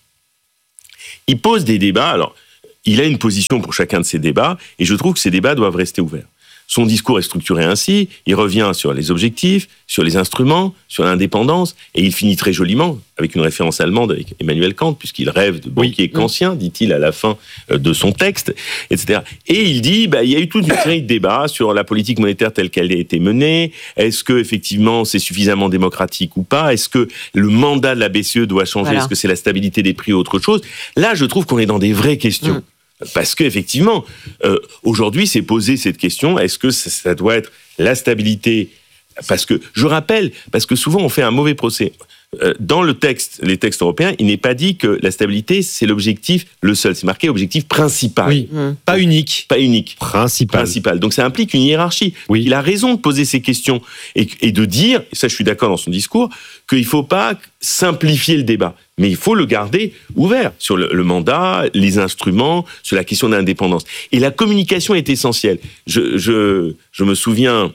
il pose des débats. Alors, il a une position pour chacun de ces débats, et je trouve que ces débats doivent rester ouverts. Son discours est structuré ainsi, il revient sur les objectifs, sur les instruments, sur l'indépendance, et il finit très joliment, avec une référence allemande avec Emmanuel Kant, puisqu'il rêve de banquier oui. kantien, dit-il à la fin de son texte, et cetera. Et il dit, bah, il y a eu toute une série de débats sur la politique monétaire telle qu'elle a été menée, est-ce que effectivement c'est suffisamment démocratique ou pas, est-ce que le mandat de la B C E doit changer, voilà. est-ce que c'est la stabilité des prix ou autre chose. Là, je trouve qu'on est dans des vraies questions. Mmh. Parce qu'effectivement, euh, aujourd'hui, c'est posé cette question, est-ce que ça, ça doit être la stabilité ? Parce que, je rappelle, parce que souvent on fait un mauvais procès. Euh, dans le texte, les textes européens, il n'est pas dit que la stabilité, c'est l'objectif, le seul. C'est marqué objectif principal. Oui, mmh. pas unique. Pas unique. Principal. Principal. Donc ça implique une hiérarchie. Oui. Il a raison de poser ces questions et, et de dire, et ça je suis d'accord dans son discours, qu'il ne faut pas simplifier le débat. Mais il faut le garder ouvert sur le, le mandat, les instruments, sur la question d'indépendance. Et la communication est essentielle. Je, je, je me souviens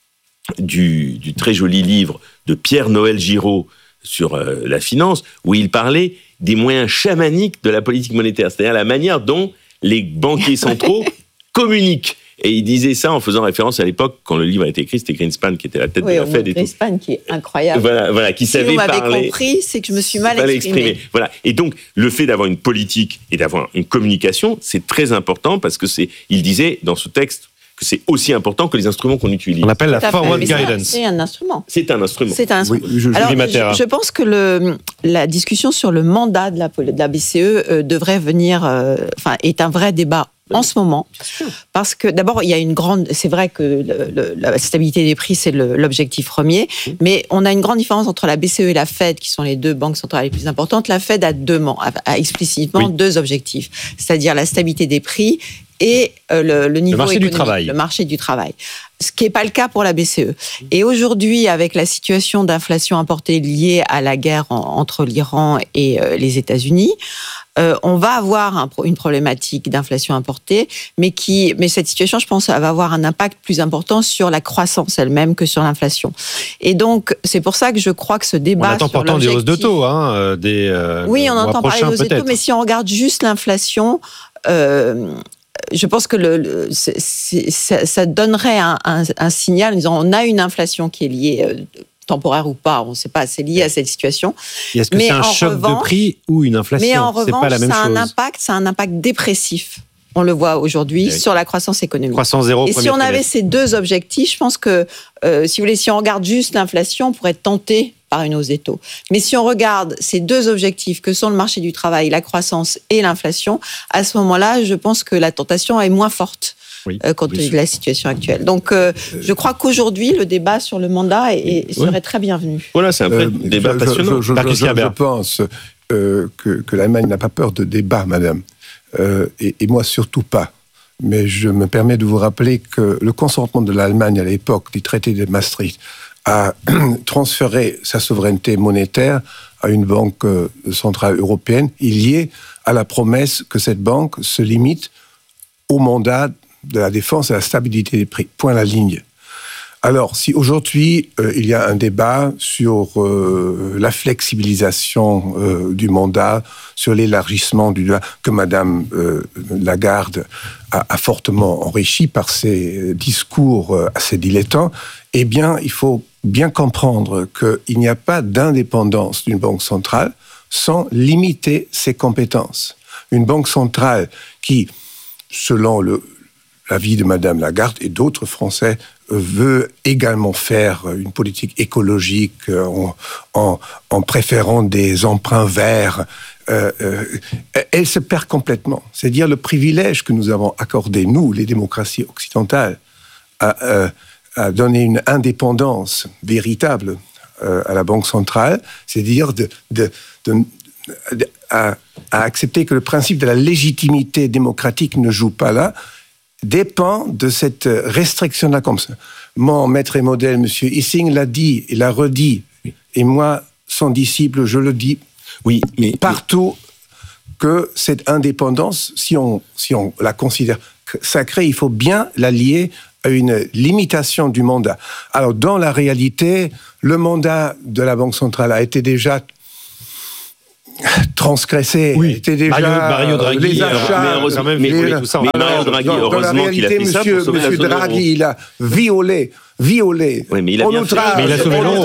du, du très joli livre de Pierre-Noël Giraud sur euh, la finance, où il parlait des moyens chamaniques de la politique monétaire, c'est-à-dire la manière dont les banquiers centraux communiquent. Et il disait ça en faisant référence à l'époque, quand le livre a été écrit, c'était Greenspan qui était à la tête oui, de la Fed. Oui, Greenspan qui est incroyable. Voilà, voilà qui si savait parler. Si vous m'avez compris, c'est que je me suis mal exprimé. exprimé. Voilà. Et donc, le fait d'avoir une politique et d'avoir une communication, c'est très important parce que c'est, il disait dans ce texte, que c'est aussi important que les instruments qu'on utilise. On appelle la forward guidance. C'est un instrument. C'est un instrument. C'est un instrument. Oui, je, Alors, je, je pense que le, la discussion sur le mandat de la, de la B C E euh, devrait venir, euh, enfin, est un vrai débat en ce moment, parce que d'abord il y a une grande, c'est vrai que le, le, la stabilité des prix c'est le, l'objectif premier, mais on a une grande différence entre la B C E et la Fed, qui sont les deux banques centrales les plus importantes. La Fed a deux, a, a explicitement oui. deux objectifs, c'est-à-dire la stabilité des prix et euh, le, le niveau le marché économique, du travail. le marché du travail. Ce qui n'est pas le cas pour la B C E. Et aujourd'hui, avec la situation d'inflation importée liée à la guerre en, entre l'Iran et euh, les États-Unis, euh, on va avoir un, une problématique d'inflation importée, mais qui, mais cette situation, je pense, va avoir un impact plus important sur la croissance elle-même que sur l'inflation. Et donc, c'est pour ça que je crois que ce débat on attend sur pourtant des hausses de taux, hein, des. Euh, oui, on entend parler de hausses de taux, mais si on regarde juste l'inflation. Euh, Je pense que le, le, c'est, c'est, ça, ça donnerait un, un, un signal en disant on a une inflation qui est liée, euh, temporaire ou pas, on ne sait pas, c'est lié à cette situation. Et est-ce que mais c'est un choc revanche, de prix ou une inflation ? Mais en revanche, c'est pas la même ça a chose. un impact, ça a un impact dépressif. On le voit aujourd'hui oui. sur la croissance économique. Croissance zéro. Et si on avait ces deux objectifs, je pense que, euh, si vous voulez, si on regarde juste l'inflation, on pourrait être tenté par une hausse des taux. Mais si on regarde ces deux objectifs que sont le marché du travail, la croissance et l'inflation, à ce moment-là, je pense que la tentation est moins forte. Oui, euh, compte tenu de la situation actuelle. Donc, euh, je crois qu'aujourd'hui, le débat sur le mandat est, est, serait oui. très bienvenu. Voilà, c'est un vrai euh, débat je, passionnant. Je, je, je, je, je pense euh, que, que l'Allemagne n'a pas peur de débat, madame. Euh, et, et moi, surtout pas. Mais je me permets de vous rappeler que le consentement de l'Allemagne à l'époque du traité de Maastricht a transféré sa souveraineté monétaire à une banque centrale européenne, liée à la promesse que cette banque se limite au mandat de la défense et à la stabilité des prix. Point à la ligne. Alors, si aujourd'hui, euh, il y a un débat sur euh, la flexibilisation euh, du mandat, sur l'élargissement du que Madame euh, Lagarde a, a fortement enrichi par ses discours euh, assez dilettants, eh bien, il faut bien comprendre qu'il n'y a pas d'indépendance d'une banque centrale sans limiter ses compétences. Une banque centrale qui, selon le l'avis de Madame Lagarde et d'autres Français euh, veut également faire une politique écologique euh, en, en, en préférant des emprunts verts. Euh, euh, elle se perd complètement. C'est-à-dire le privilège que nous avons accordé, nous, les démocraties occidentales, à, euh, à donner une indépendance véritable euh, à la Banque centrale, c'est-à-dire de, de, de, de, à, à accepter que le principe de la légitimité démocratique ne joue pas là, dépend de cette restriction-là comme ça. Mon maître et modèle, M. Issing, l'a dit, il l'a redit, et moi, son disciple, je le dis oui, mais, partout, que cette indépendance, si on, si on la considère sacrée, il faut bien la lier à une limitation du mandat. Alors, dans la réalité, le mandat de la Banque centrale a été déjà transgressé, oui. était déjà Mario, Mario Draghi, les achats, mais heureusement, mais, mais, les, tout ça. Mais Mario Draghi, dans, heureusement dans la réalité, qu'il a fait ça monsieur, pour sauver monsieur la zone Draghi, euro. il a violé, violé. Oui, mais il a bien fait. Mais il a sauvé l'euro.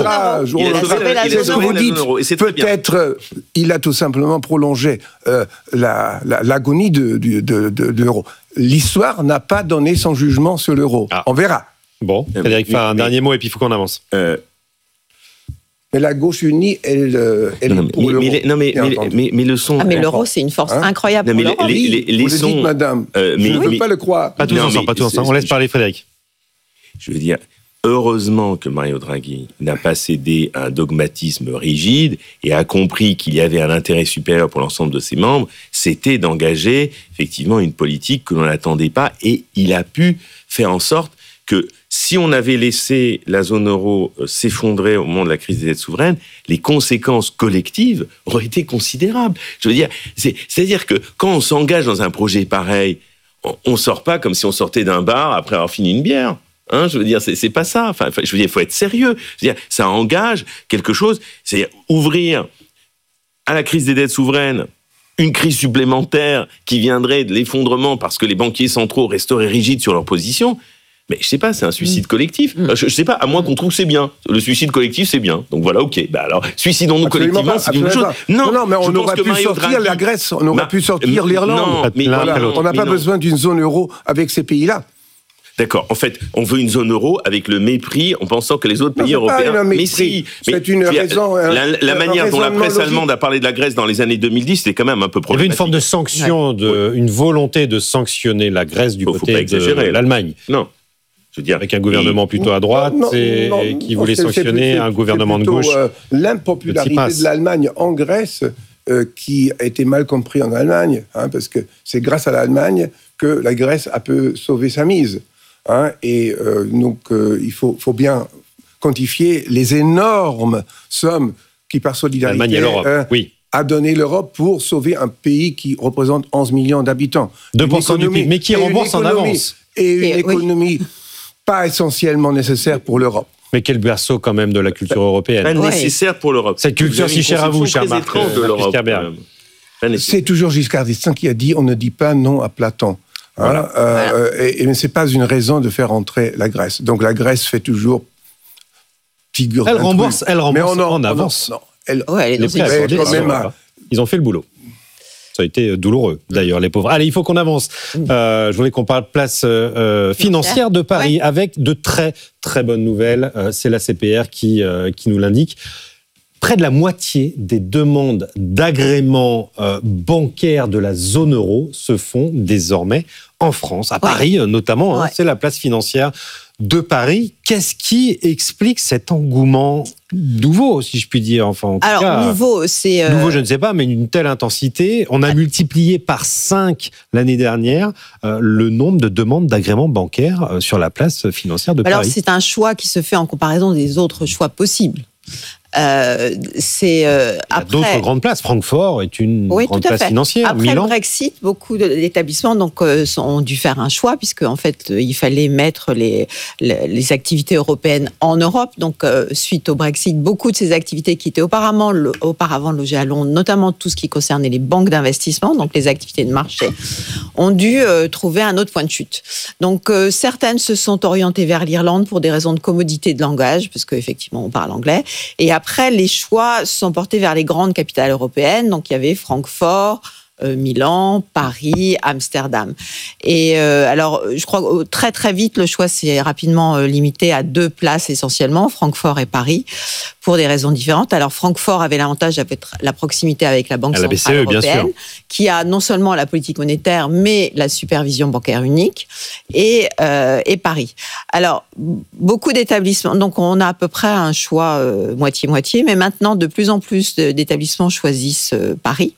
C'est ce que vous dites. Peut-être, il a tout simplement prolongé euh, la, la, l'agonie de, de, de, de, de l'euro. L'histoire n'a pas donné son jugement sur l'euro. Ah. On verra. Bon, Frédéric, faire un mais, dernier mot et puis il faut qu'on avance. Euh, Mais la gauche unie, elle, elle non, est pour mais, l'euro. Mais, non, mais, mais, mais, mais le son... Ah, mais l'euro, c'est une force hein incroyable non, mais pour les, les, les, les Vous sons, le dites, madame. Euh, mais, je ne veux mais, pas le croire. Pas tous non, ensemble, pas tous ensemble. On laisse parler Frédéric. Je veux dire, heureusement que Mario Draghi n'a pas cédé à un dogmatisme rigide et a compris qu'il y avait un intérêt supérieur pour l'ensemble de ses membres, c'était d'engager effectivement une politique que l'on n'attendait pas, et il a pu faire en sorte que si on avait laissé la zone euro s'effondrer au moment de la crise des dettes souveraines, les conséquences collectives auraient été considérables. Je veux dire, c'est, c'est-à-dire que quand on s'engage dans un projet pareil, on ne sort pas comme si on sortait d'un bar après avoir fini une bière. Hein, je veux dire, c'est, c'est pas ça. Enfin, je veux dire, il faut être sérieux. Je veux dire, ça engage quelque chose. C'est-à-dire ouvrir à la crise des dettes souveraines une crise supplémentaire qui viendrait de l'effondrement parce que les banquiers centraux resteraient rigides sur leur position. Mais je sais pas, c'est un suicide collectif. Mmh. Je, je sais pas, à moins qu'on trouve que c'est bien. Le suicide collectif, c'est bien. Donc voilà, ok. Bah alors, suicidons-nous absolument collectivement, pas, c'est une chose. Non, non, mais on aurait pu sortir Draghi... la Grèce, on aurait bah, pu sortir euh, l'Irlande. Non, mais voilà, on n'a pas non. besoin d'une zone euro avec ces pays-là. D'accord. En fait, on veut une zone euro avec le mépris, en pensant que les autres non, pays européens. Mais si, c'est mais, une raison. La, la un, manière un dont la presse logique. allemande a parlé de la Grèce dans les années deux mille dix, c'était quand même un peu problématique. Il y avait une forme de sanction, de, ouais. une volonté de sanctionner la Grèce du faut, côté faut de l'Allemagne. Non. Je veux dire, avec un gouvernement plutôt à droite non, non, et non, qui voulait non, sanctionner c'est, c'est, un gouvernement plutôt, de gauche. Euh, l'impopularité de l'Allemagne en Grèce, euh, qui a été mal compris en Allemagne, hein, parce que c'est grâce à l'Allemagne que la Grèce a pu sauver sa mise. Hein, et euh, donc, euh, il faut, faut bien quantifier les énormes sommes qui, par solidarité, et l'Europe, euh, oui. a donné l'Europe pour sauver un pays qui représente onze millions d'habitants. deux pour cent du P I B, mais qui rembourse en avance. Et une et, économie... Oui. pas essentiellement nécessaire pour l'Europe. Mais quel berceau quand même de la culture européenne. Pas nécessaire pour l'Europe. Cette culture si chère à vous, cher Marc de l'Europe. C'est toujours Giscard d'Estaing qui a dit on ne dit pas non à Platon. Voilà. Hein, euh, voilà. Et, et c'est pas une raison de faire entrer la Grèce. Donc la Grèce fait toujours figure. Elle rembourse, elle rembourse mais on en, en avance. Non, non, elle, ouais, elle les prêts quand même à... Ils ont fait le boulot. Ça a été douloureux, d'ailleurs, les pauvres. Allez, il faut qu'on avance. Euh, je voulais qu'on parle place euh, financière de Paris, ouais. avec de très, très bonnes nouvelles. Euh, c'est la C P R qui, euh, qui nous l'indique. Près de la moitié des demandes d'agrément euh, bancaire de la zone euro se font désormais en France, à ouais. Paris notamment. Hein, ouais. C'est la place financière de Paris. Qu'est-ce qui explique cet engouement nouveau, si je puis dire, enfin, en tout Alors, cas, nouveau, c'est... Euh... Nouveau, je ne sais pas, mais une telle intensité. On a multiplié par cinq l'année dernière euh, le nombre de demandes d'agrément bancaire euh, sur la place financière de Alors, Paris. Alors, c'est un choix qui se fait en comparaison des autres choix possibles. Euh, c'est euh, après d'autres grandes places. Francfort est une oui, grande tout à place fait. financière. Après Milan. le Brexit, beaucoup d'établissements donc euh, ont dû faire un choix puisque en fait il fallait mettre les les, les activités européennes en Europe. Donc euh, suite au Brexit, beaucoup de ces activités qui étaient auparavant le, auparavant logées à Londres, notamment tout ce qui concernait les banques d'investissement, donc les activités de marché, ont dû euh, trouver un autre point de chute. Donc euh, certaines se sont orientées vers l'Irlande pour des raisons de commodité de langage, parce qu'effectivement on parle anglais. Et après, les choix se sont portés vers les grandes capitales européennes. Donc, il y avait Francfort, euh, Milan, Paris, Amsterdam. Et euh, alors, je crois que très très vite, le choix s'est rapidement euh, limité à deux places essentiellement, Francfort et Paris, pour des raisons différentes. Alors, Francfort avait l'avantage d'être la proximité avec la Banque à la centrale B C E, européenne, bien sûr. qui a non seulement la politique monétaire, mais la supervision bancaire unique, et, euh, et Paris. Alors, beaucoup d'établissements, donc on a à peu près un choix euh, moitié-moitié, mais maintenant, de plus en plus d'établissements choisissent euh, Paris.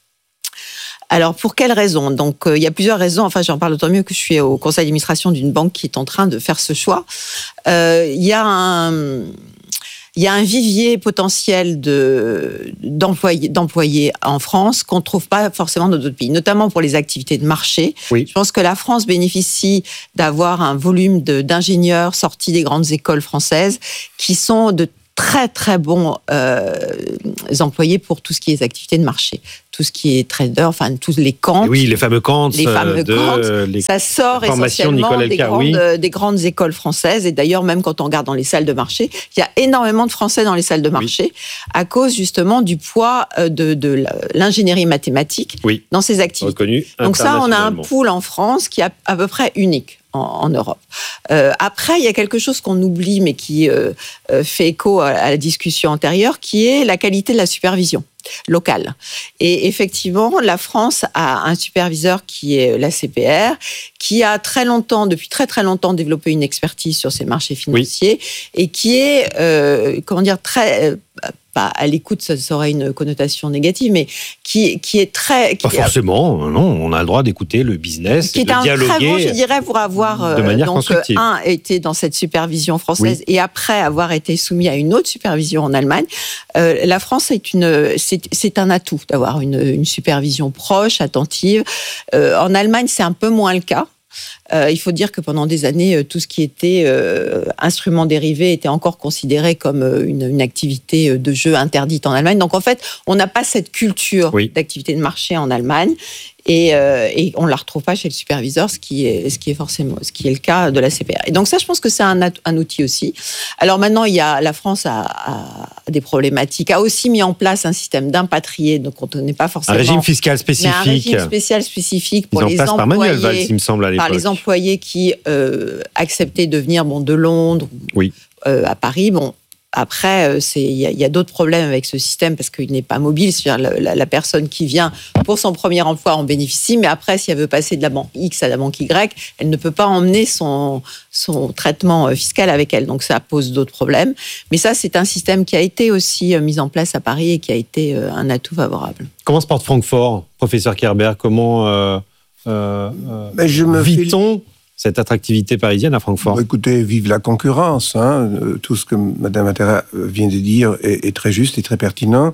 Alors, pour quelles raisons ? Donc, euh, il y a plusieurs raisons. Enfin, j'en parle d'autant mieux que je suis au conseil d'administration d'une banque qui est en train de faire ce choix. Euh, il y a un... Il y a un vivier potentiel de, d'employés, d'employés en France qu'on ne trouve pas forcément dans d'autres pays, notamment pour les activités de marché. Oui. Je pense que la France bénéficie d'avoir un volume de, d'ingénieurs sortis des grandes écoles françaises qui sont de très très bons euh, employés pour tout ce qui est activités de marché, tout ce qui est trader, enfin tous les camps. Oui, les fameux camps. Les fameux de, camps. Les ça sort essentiellement des grandes, oui. des grandes écoles françaises. Et d'ailleurs, même quand on regarde dans les salles de marché, il y a énormément de Français dans les salles de marché oui. à cause justement du poids de, de l'ingénierie mathématique oui. dans ces activités. Reconnu Donc ça, on a un pool en France qui est à peu près unique en, en Europe. Euh, après, il y a quelque chose qu'on oublie, mais qui euh, fait écho à, à la discussion antérieure, qui est la qualité de la supervision locale. Et effectivement, la France a un superviseur qui est l'A C P R, qui a très longtemps, depuis très très longtemps, développé une expertise sur ces marchés financiers oui. et qui est, euh, comment dire, très... Euh, pas à l'écoute, ça, ça aurait une connotation négative, mais qui, qui est très... Qui pas forcément, a, non, on a le droit d'écouter le business, qui de est un dialoguer très bon, je dirais, pour avoir de manière donc, constructive. Un, été dans cette supervision française oui. et après avoir été soumis à une autre supervision en Allemagne. Euh, la France est, une, c'est, c'est un atout d'avoir une, une supervision proche, attentive. Euh, en Allemagne, c'est un peu moins le cas. Euh, il faut dire que pendant des années, tout ce qui était euh, instruments dérivés était encore considéré comme une, une activité de jeu interdite en Allemagne. Donc en fait, on n'a pas cette culture oui. d'activité de marché en Allemagne. Et, euh, et on ne la retrouve pas chez le superviseur, ce qui est, ce qui est forcément, ce qui est le cas de la C P R. Et donc ça, je pense que c'est un, un outil aussi. Alors maintenant, il y a, la France a, a des problématiques, a aussi mis en place un système d'impatriés, donc on n'est pas forcément... Un régime fiscal spécifique. Mais un régime spécial spécifique pour les employés, par Manuel Valls, il me semble, à l'époque. Par les employés qui euh, acceptaient de venir bon, de Londres oui. euh, à Paris. Bon, après, il y a, y a d'autres problèmes avec ce système parce qu'il n'est pas mobile. C'est-à-dire la, la, la personne qui vient pour son premier emploi en bénéficie, mais après, si elle veut passer de la banque X à la banque Y, elle ne peut pas emmener son, son traitement fiscal avec elle. Donc, ça pose d'autres problèmes. Mais ça, c'est un système qui a été aussi mis en place à Paris et qui a été un atout favorable. Comment se porte Francfort, professeur Kerber ? Comment euh, euh, Mais je me vit-on cette attractivité parisienne à Francfort? Bon, écoutez, vive la concurrence. Hein. Tout ce que Mme Attera vient de dire est, est très juste et très pertinent.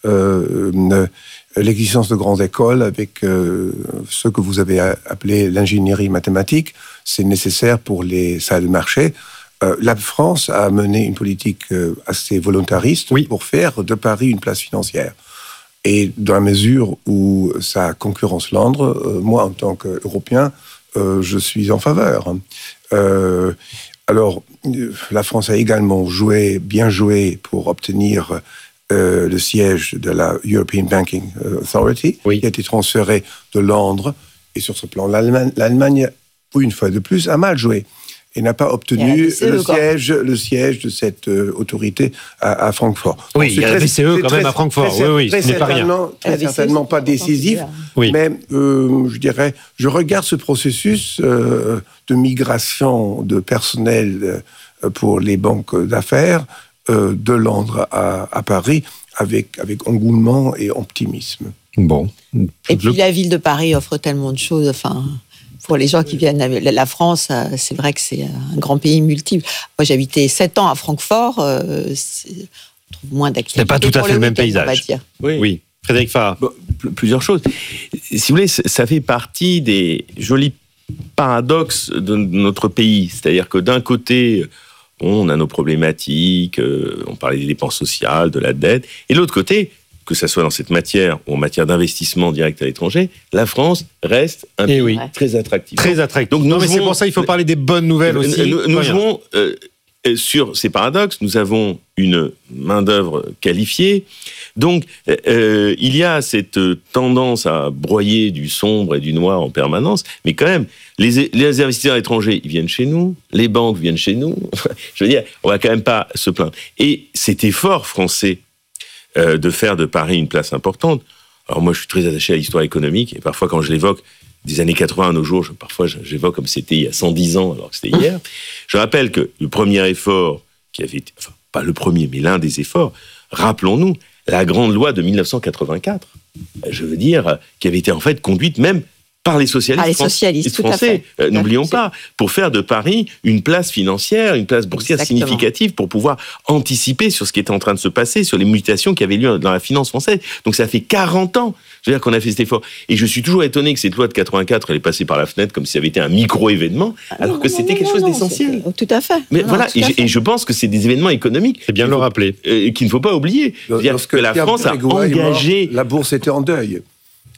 Euh, euh, l'existence de grandes écoles avec euh, ce que vous avez appelé l'ingénierie mathématique, c'est nécessaire pour les salles de marché. Euh, la France a mené une politique euh, assez volontariste oui. pour faire de Paris une place financière. Et dans la mesure où ça concurrence Londres, euh, moi, en tant qu'Européen, Euh, je suis en faveur. Euh, alors, la France a également joué, bien joué pour obtenir euh, le siège de la European Banking Authority, oui. qui a été transféré de Londres. Et sur ce plan, l'Allemagne, l'Allemagne une fois de plus, a mal joué et n'a pas obtenu le siège, le siège de cette euh, autorité à, à Francfort. Oui, bon, il y a la B C E quand très, même à Francfort. Très, oui, oui, très ce n'est pas rien. Très certainement pas décisif, oui. mais euh, je dirais, je regarde ce processus euh, de migration de personnel euh, pour les banques d'affaires euh, de Londres à, à Paris avec, avec engouement et optimisme. Bon. Et puis la ville de Paris offre tellement de choses, enfin... Pour les gens qui viennent, la France, c'est vrai que c'est un grand pays multiple. Moi, j'ai habité sept ans à Francfort. C'est, on trouve moins d'activités. C'est pas tout à fait le même paysage. On va dire. Oui. oui. Frédéric Farah. Bon, plusieurs choses. Si vous voulez, ça fait partie des jolis paradoxes de notre pays. C'est-à-dire que d'un côté, on a nos problématiques, on parlait des dépenses sociales, de la dette, et de l'autre côté, que ce soit dans cette matière ou en matière d'investissement direct à l'étranger, la France reste un pays oui. très attractif. Très attractif. Donc, non, mais jouons, c'est pour ça qu'il faut parler des bonnes nouvelles aussi. Nous, nous jouons euh, sur ces paradoxes, nous avons une main-d'œuvre qualifiée. Donc, euh, il y a cette tendance à broyer du sombre et du noir en permanence, mais quand même, les, les investisseurs étrangers, ils viennent chez nous, les banques viennent chez nous. Je veux dire, on va quand même pas se plaindre. Et cet effort français euh, de faire de Paris une place importante, alors moi, je suis très attaché à l'histoire économique, et parfois, quand je l'évoque, des années quatre-vingts à nos jours, je, parfois j'évoque comme c'était il y a cent dix ans, alors que c'était hier. Je rappelle que le premier effort qui avait été, enfin, pas le premier, mais l'un des efforts, rappelons-nous, la grande loi de dix-neuf cent quatre-vingt-quatre, je veux dire, qui avait été en fait conduite même par les socialistes, ah, les socialistes français, euh, n'oublions pas, pour faire de Paris une place financière, une place boursière Exactement. significative, pour pouvoir anticiper sur ce qui était en train de se passer, sur les mutations qui avaient lieu dans la finance française. Donc ça fait quarante ans, je veux dire, qu'on a fait cet effort. Et je suis toujours étonné que cette loi de quatre-vingt-quatre, elle est passée par la fenêtre comme si ça avait été un micro-événement, alors non, que non, c'était non, quelque non, chose non, d'essentiel. Tout à fait. Mais non, voilà, non, et, je, et je pense que c'est des événements économiques. C'est bien de le rappeler. Euh, qu'il ne faut pas oublier. C'est-à-dire que la France a engagé... La bourse était en deuil. Pardon ?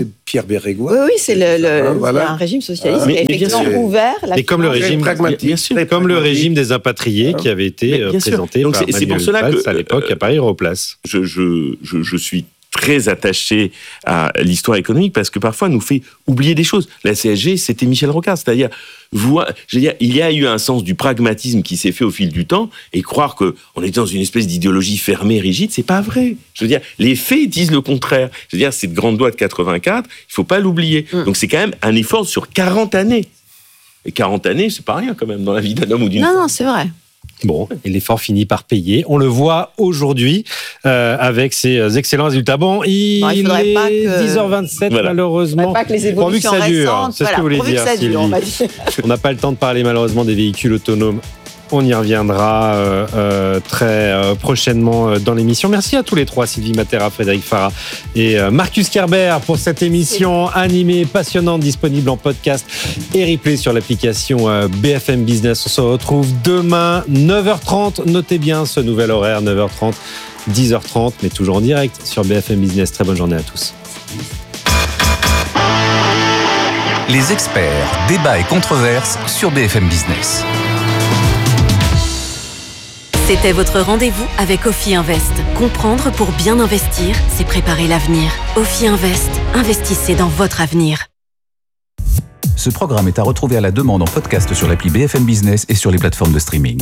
C'est Pierre Bérégois. Oui, oui, c'est le, le, ah, voilà. un régime socialiste ah, qui a effectivement ouvert la Et comme le régime, bien sûr, comme le régime des impatriés ah. qui avait été présenté Donc par c'est, c'est pour cela Valls que, à l'époque à Paris Europlace. Je, je, je, je suis très attaché à l'histoire économique parce que parfois nous fait oublier des choses. La C S G, c'était Michel Rocard, c'est-à-dire, vous, je veux dire, il y a eu un sens du pragmatisme qui s'est fait au fil du temps, et croire que on est dans une espèce d'idéologie fermée, rigide, c'est pas vrai. Je veux dire, les faits disent le contraire. Je veux dire, cette grande loi de quatre-vingt-quatre, il faut pas l'oublier. Mmh. Donc c'est quand même un effort sur quarante années. Et quarante années, c'est pas rien quand même dans la vie d'un homme ou d'une non, femme. Non, non, c'est vrai. Bon, et l'effort finit par payer. On le voit aujourd'hui euh, avec ces excellents résultats. Bon, il, bon, il est pas que... dix heures vingt-sept, voilà. Malheureusement. Pas que les évolutions pourvu que ça dure, récentes, c'est voilà, ce que vous voulez dire, dure, Sylvie. On n'a pas le temps de parler malheureusement des véhicules autonomes. On y reviendra euh, euh, très euh, prochainement euh, dans l'émission. Merci à tous les trois, Sylvie Matera, Frédéric Farah et euh, Marcus Kerber, pour cette émission animée, passionnante, disponible en podcast et replay sur l'application euh, B F M Business. On se retrouve demain, neuf heures trente. Notez bien ce nouvel horaire, neuf heures trente, dix heures trente, mais toujours en direct sur B F M Business. Très bonne journée à tous. Les experts, débats et controverses sur B F M Business. C'était votre rendez-vous avec Ophi Invest. Comprendre pour bien investir, c'est préparer l'avenir. Ophi Invest, investissez dans votre avenir. Ce programme est à retrouver à la demande en podcast sur l'appli B F M Business et sur les plateformes de streaming.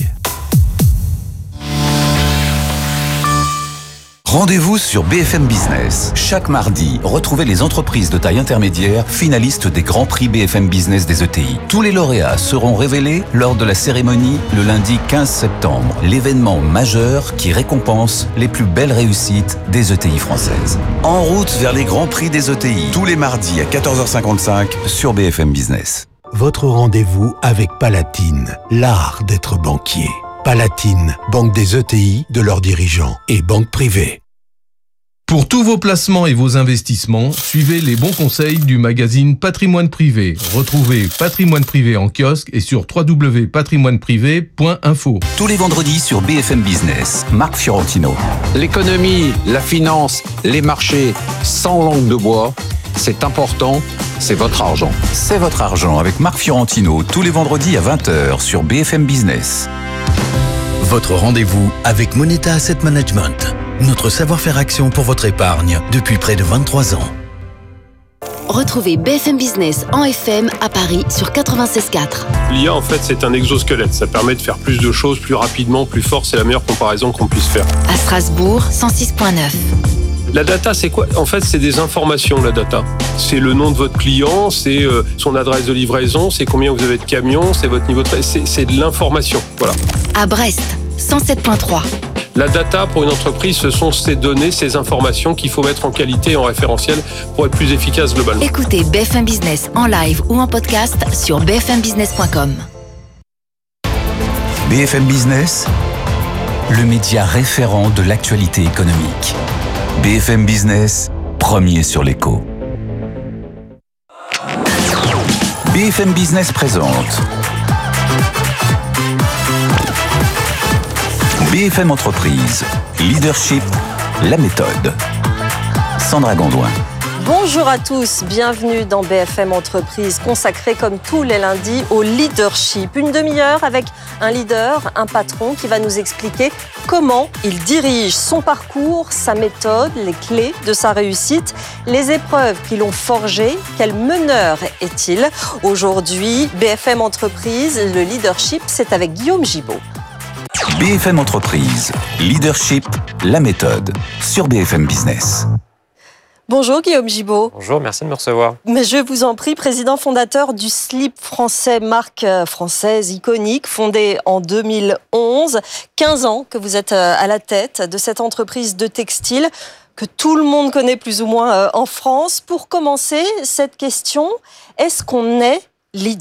Rendez-vous sur B F M Business. Chaque mardi, retrouvez les entreprises de taille intermédiaire finalistes des Grands Prix B F M Business des E T I. Tous les lauréats seront révélés lors de la cérémonie le lundi quinze septembre, l'événement majeur qui récompense les plus belles réussites des E T I françaises. En route vers les Grands Prix des E T I, tous les mardis à quatorze heures cinquante-cinq sur B F M Business. Votre rendez-vous avec Palatine, l'art d'être banquier. Palatine, banque des E T I, de leurs dirigeants et banque privée. Pour tous vos placements et vos investissements, suivez les bons conseils du magazine Patrimoine Privé. Retrouvez Patrimoine Privé en kiosque et sur w w w point patrimoine privé point info. Tous les vendredis sur B F M Business, Marc Fiorentino. L'économie, la finance, les marchés, sans langue de bois, c'est important, c'est votre argent. C'est votre argent avec Marc Fiorentino, tous les vendredis à vingt heures sur B F M Business. Votre rendez-vous avec Moneta Asset Management. Notre savoir-faire action pour votre épargne depuis près de vingt-trois ans. Retrouvez B F M Business en F M à Paris sur quatre-vingt-seize quatre. L'I A, en fait, c'est un exosquelette. Ça permet de faire plus de choses plus rapidement, plus fort. C'est la meilleure comparaison qu'on puisse faire. À Strasbourg, cent six virgule neuf. La data, c'est quoi ? En fait, c'est des informations, la data. C'est le nom de votre client, c'est euh, son adresse de livraison, c'est combien vous avez de camions, c'est votre niveau de... C'est, c'est de l'information, voilà. À Brest, cent sept virgule trois. La data, pour une entreprise, ce sont ces données, ces informations qu'il faut mettre en qualité et en référentiel pour être plus efficace globalement. Écoutez B F M Business en live ou en podcast sur b f m business point com. B F M Business, le média référent de l'actualité économique. B F M Business, premier sur l'écho. B F M Business présente B F M Entreprise, Leadership, la méthode. Sandra Gondouin. Bonjour à tous, bienvenue dans B F M Entreprise, consacrée comme tous les lundis au leadership. Une demi-heure avec un leader, un patron qui va nous expliquer comment il dirige son parcours, sa méthode, les clés de sa réussite, les épreuves qui l'ont forgé. Quel meneur est-il? Aujourd'hui, B F M Entreprise, le leadership, c'est avec Guillaume Gibaud. B F M Entreprise, leadership, la méthode, sur B F M Business. Bonjour Guillaume Gibaud. Bonjour, merci de me recevoir. Mais je vous en prie, président fondateur du slip français, marque française iconique, fondée en deux mille onze. quinze ans que vous êtes à la tête de cette entreprise de textile que tout le monde connaît plus ou moins en France. Pour commencer, cette question, est-ce qu'on est leader ?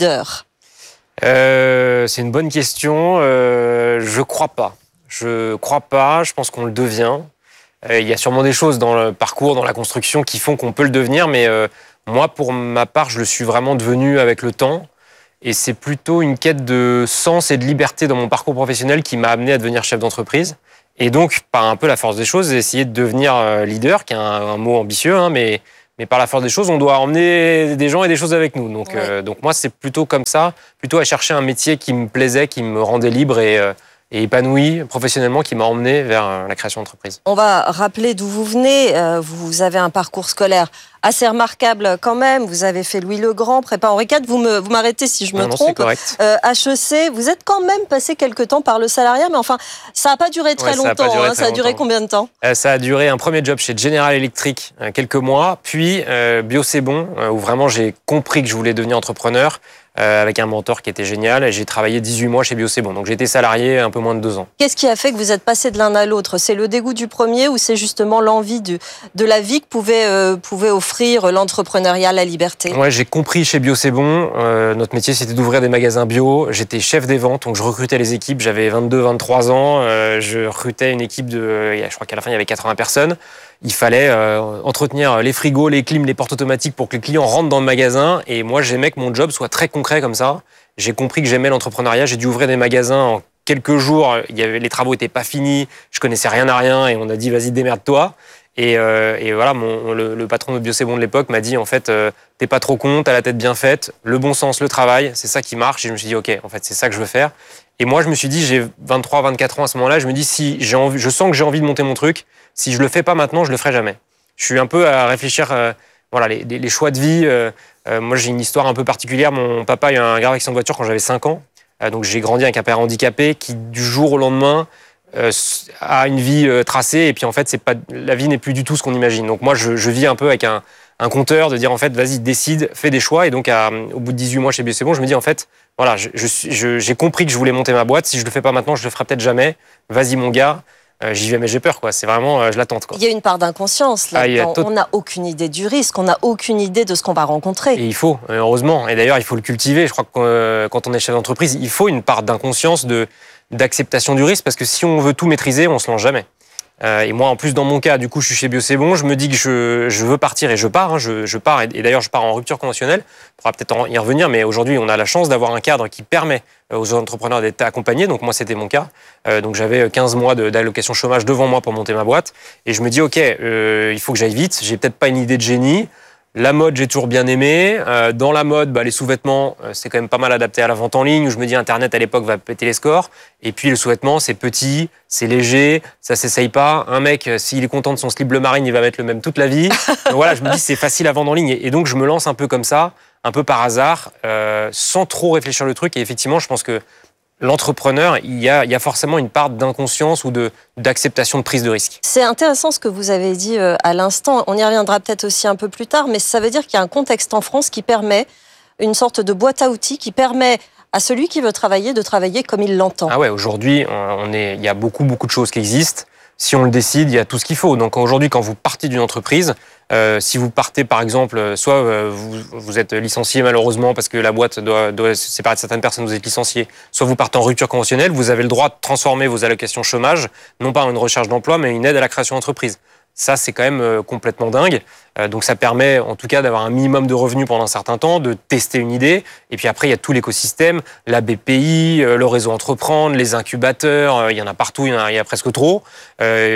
euh, C'est une bonne question. Euh, je crois pas. Je crois pas, je pense qu'on le devient. Il y a sûrement des choses dans le parcours, dans la construction qui font qu'on peut le devenir, mais euh, moi, pour ma part, je le suis vraiment devenu avec le temps. Et c'est plutôt une quête de sens et de liberté dans mon parcours professionnel qui m'a amené à devenir chef d'entreprise. Et donc, par un peu la force des choses, j'ai essayé de devenir leader, qui est un, un mot ambitieux, hein, mais, mais par la force des choses, on doit emmener des gens et des choses avec nous. Donc, ouais. euh, donc moi, c'est plutôt comme ça, plutôt à chercher un métier qui me plaisait, qui me rendait libre et... Euh, et épanoui professionnellement, qui m'a emmené vers la création d'entreprise. On va rappeler d'où vous venez. Vous avez un parcours scolaire assez remarquable quand même. Vous avez fait Louis le Grand, prépa Henri quatre. Vous me, vous m'arrêtez si je me non, non, trompe. C'est correct. Euh, H E C, vous êtes quand même passé quelques temps par le salariat, mais enfin, ça n'a pas duré très ouais, longtemps. Ça a, duré, hein. très ça a duré longtemps. combien de temps ? euh, Ça a duré un premier job chez General Electric, euh, quelques mois, puis euh, Bio C'est Bon, euh, où vraiment j'ai compris que je voulais devenir entrepreneur. Euh, avec un mentor qui était génial. Et j'ai travaillé dix-huit mois chez Bio C'est Bon. Donc j'ai été salarié un peu moins de deux ans. Qu'est-ce qui a fait que vous êtes passé de l'un à l'autre ? C'est le dégoût du premier ou c'est justement l'envie du, de la vie que pouvait, euh, pouvait offrir l'entrepreneuriat, la liberté ? Ouais, j'ai compris chez Bio C'est Bon. Euh, notre métier, c'était d'ouvrir des magasins bio. J'étais chef des ventes, donc je recrutais les équipes. J'avais vingt-deux, vingt-trois ans. Euh, je recrutais une équipe de... Je crois qu'à la fin, il y avait quatre-vingts personnes. Il fallait euh, entretenir les frigos, les clims, les portes automatiques pour que les clients rentrent dans le magasin. Et moi, j'aimais que mon job soit très concret comme ça. J'ai compris que j'aimais l'entrepreneuriat. J'ai dû ouvrir des magasins en quelques jours. Il y avait, les travaux n'étaient pas finis. Je connaissais rien à rien. Et on a dit, vas-y, démerde-toi. Et, euh, et voilà, mon, le, le patron de Bio C'est Bon de l'époque m'a dit, en fait, euh, t'es pas trop con, t'as la tête bien faite, le bon sens, le travail, c'est ça qui marche. Et je me suis dit, ok, en fait, c'est ça que je veux faire. Et moi, je me suis dit, j'ai vingt-trois, vingt-quatre ans à ce moment-là. Je me dis, si j'ai envie, je sens que j'ai envie de monter mon truc. Si je le fais pas maintenant, je le ferai jamais. Je suis un peu à réfléchir, euh, voilà, les, les choix de vie. Euh, euh, moi, j'ai une histoire un peu particulière. Mon papa a eu un grave accident de voiture quand j'avais cinq ans. Euh, donc, j'ai grandi avec un père handicapé qui, du jour au lendemain, euh, a une vie euh, tracée. Et puis, en fait, c'est pas, la vie n'est plus du tout ce qu'on imagine. Donc, moi, je, je vis un peu avec un, un compteur de dire, en fait, vas-y, décide, fais des choix. Et donc, à, au bout de dix-huit mois chez Bio C'est Bon, je me dis, en fait, voilà, je, je, je, j'ai compris que je voulais monter ma boîte. Si je le fais pas maintenant, je le ferai peut-être jamais. Vas-y, mon gars. Euh, j'y vais mais j'ai peur, quoi. C'est vraiment, euh, je l'attends, quoi. Il y a une part d'inconscience là-dedans. Ah, tot... On n'a aucune idée du risque, on n'a aucune idée de ce qu'on va rencontrer. Et il faut, heureusement. Et d'ailleurs, il faut le cultiver. Je crois que euh, quand on est chef d'entreprise, il faut une part d'inconscience, de, d'acceptation du risque, parce que si on veut tout maîtriser, on se lance jamais. Euh, et moi, en plus, dans mon cas, du coup, je suis chez Bio C'est Bon, je me dis que je, je veux partir et je pars. Hein, je, je pars et, et d'ailleurs, je pars en rupture conventionnelle. On pourra peut-être y revenir, mais aujourd'hui, on a la chance d'avoir un cadre qui permet aux entrepreneurs d'être accompagnés. Donc moi, c'était mon cas. Euh, donc j'avais quinze mois de, d'allocation chômage devant moi pour monter ma boîte. Et je me dis, ok, euh, il faut que j'aille vite. J'ai peut-être pas une idée de génie. La mode, j'ai toujours bien aimé. Euh, dans la mode, bah, les sous-vêtements, euh, c'est quand même pas mal adapté à la vente en ligne, où je me dis Internet à l'époque va péter les scores. Et puis le sous-vêtement, c'est petit, c'est léger, ça s'essaye pas. Un mec, s'il est content de son slip bleu marine, il va mettre le même toute la vie. Donc voilà, je me dis c'est facile à vendre en ligne. Et donc je me lance un peu comme ça, un peu par hasard, euh, sans trop réfléchir le truc. Et effectivement, je pense que l'entrepreneur, il y a, il y a forcément une part d'inconscience ou de, d'acceptation de prise de risque. C'est intéressant ce que vous avez dit à l'instant. On y reviendra peut-être aussi un peu plus tard, mais ça veut dire qu'il y a un contexte en France qui permet une sorte de boîte à outils qui permet à celui qui veut travailler de travailler comme il l'entend. Ah ouais, aujourd'hui, on est, il y a beaucoup, beaucoup de choses qui existent. Si on le décide, il y a tout ce qu'il faut. Donc aujourd'hui, quand vous partez d'une entreprise, euh, si vous partez par exemple, soit euh, vous, vous êtes licencié malheureusement parce que la boîte doit, doit se séparer de certaines personnes, vous êtes licencié, soit vous partez en rupture conventionnelle, vous avez le droit de transformer vos allocations chômage, non pas en une recherche d'emploi, mais une aide à la création d'entreprise. Ça, c'est quand même euh, complètement dingue. Euh, donc ça permet en tout cas d'avoir un minimum de revenus pendant un certain temps, de tester une idée. Et puis après, il y a tout l'écosystème, la B P I, euh, le réseau Entreprendre, les incubateurs, euh, il y en a partout, il y en a, il y a presque trop. Euh, il y a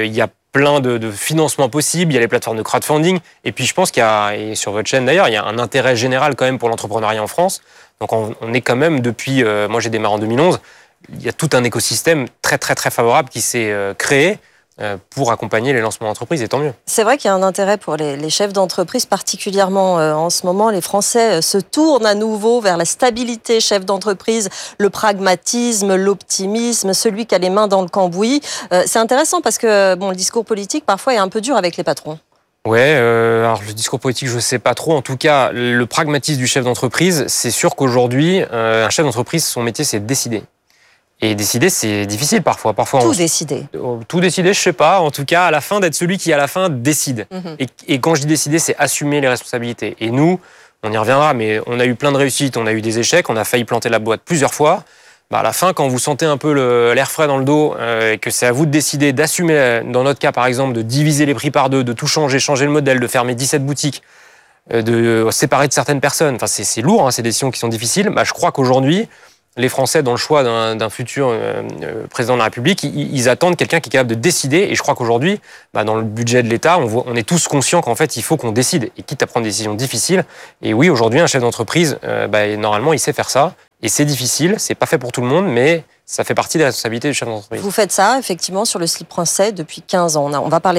plein de, de financements possibles, il y a les plateformes de crowdfunding, et puis je pense qu'il y a, et sur votre chaîne d'ailleurs, il y a un intérêt général quand même pour l'entrepreneuriat en France. Donc on, on est quand même depuis, euh, moi j'ai démarré en deux mille onze, il y a tout un écosystème très très très favorable qui s'est euh, créé euh, pour accompagner les lancements d'entreprises, et tant mieux. C'est vrai qu'il y a un intérêt pour les, les chefs d'entreprise, particulièrement euh, en ce moment. Les Français euh, se tournent à nouveau vers la stabilité chef d'entreprise, le pragmatisme, l'optimisme, celui qui a les mains dans le cambouis. Euh, c'est intéressant parce que bon, le discours politique parfois est un peu dur avec les patrons. Ouais, euh, alors le discours politique, je ne sais pas trop. En tout cas, le pragmatisme du chef d'entreprise, c'est sûr qu'aujourd'hui, euh, un chef d'entreprise, son métier, c'est de décider. Et décider, c'est difficile parfois. parfois Tout on... décider. Tout décider, je sais pas. En tout cas, à la fin, d'être celui qui, à la fin, décide. Mm-hmm. Et, et quand je dis décider, c'est assumer les responsabilités. Et nous, on y reviendra, mais on a eu plein de réussites, on a eu des échecs, on a failli planter la boîte plusieurs fois. Bah à la fin, quand vous sentez un peu le, l'air frais dans le dos, euh, et que c'est à vous de décider d'assumer, dans notre cas par exemple, de diviser les prix par deux, de tout changer, changer le modèle, de fermer dix-sept boutiques, euh, de séparer de certaines personnes, enfin c'est, c'est lourd, hein, c'est des décisions qui sont difficiles. Bah, je crois qu'aujourd'hui, les Français, dans le choix d'un, d'un futur euh, euh, président de la République, ils, ils attendent quelqu'un qui est capable de décider. Et je crois qu'aujourd'hui, bah, dans le budget de l'État, on, voit, on est tous conscients qu'en fait, il faut qu'on décide, et quitte à prendre des décisions difficiles. Et oui, aujourd'hui, un chef d'entreprise, euh, bah, normalement, il sait faire ça. Et c'est difficile, c'est pas fait pour tout le monde, mais ça fait partie des responsabilités du chef d'entreprise. Vous faites ça, effectivement, sur le slip français depuis quinze ans. On, a, on va parler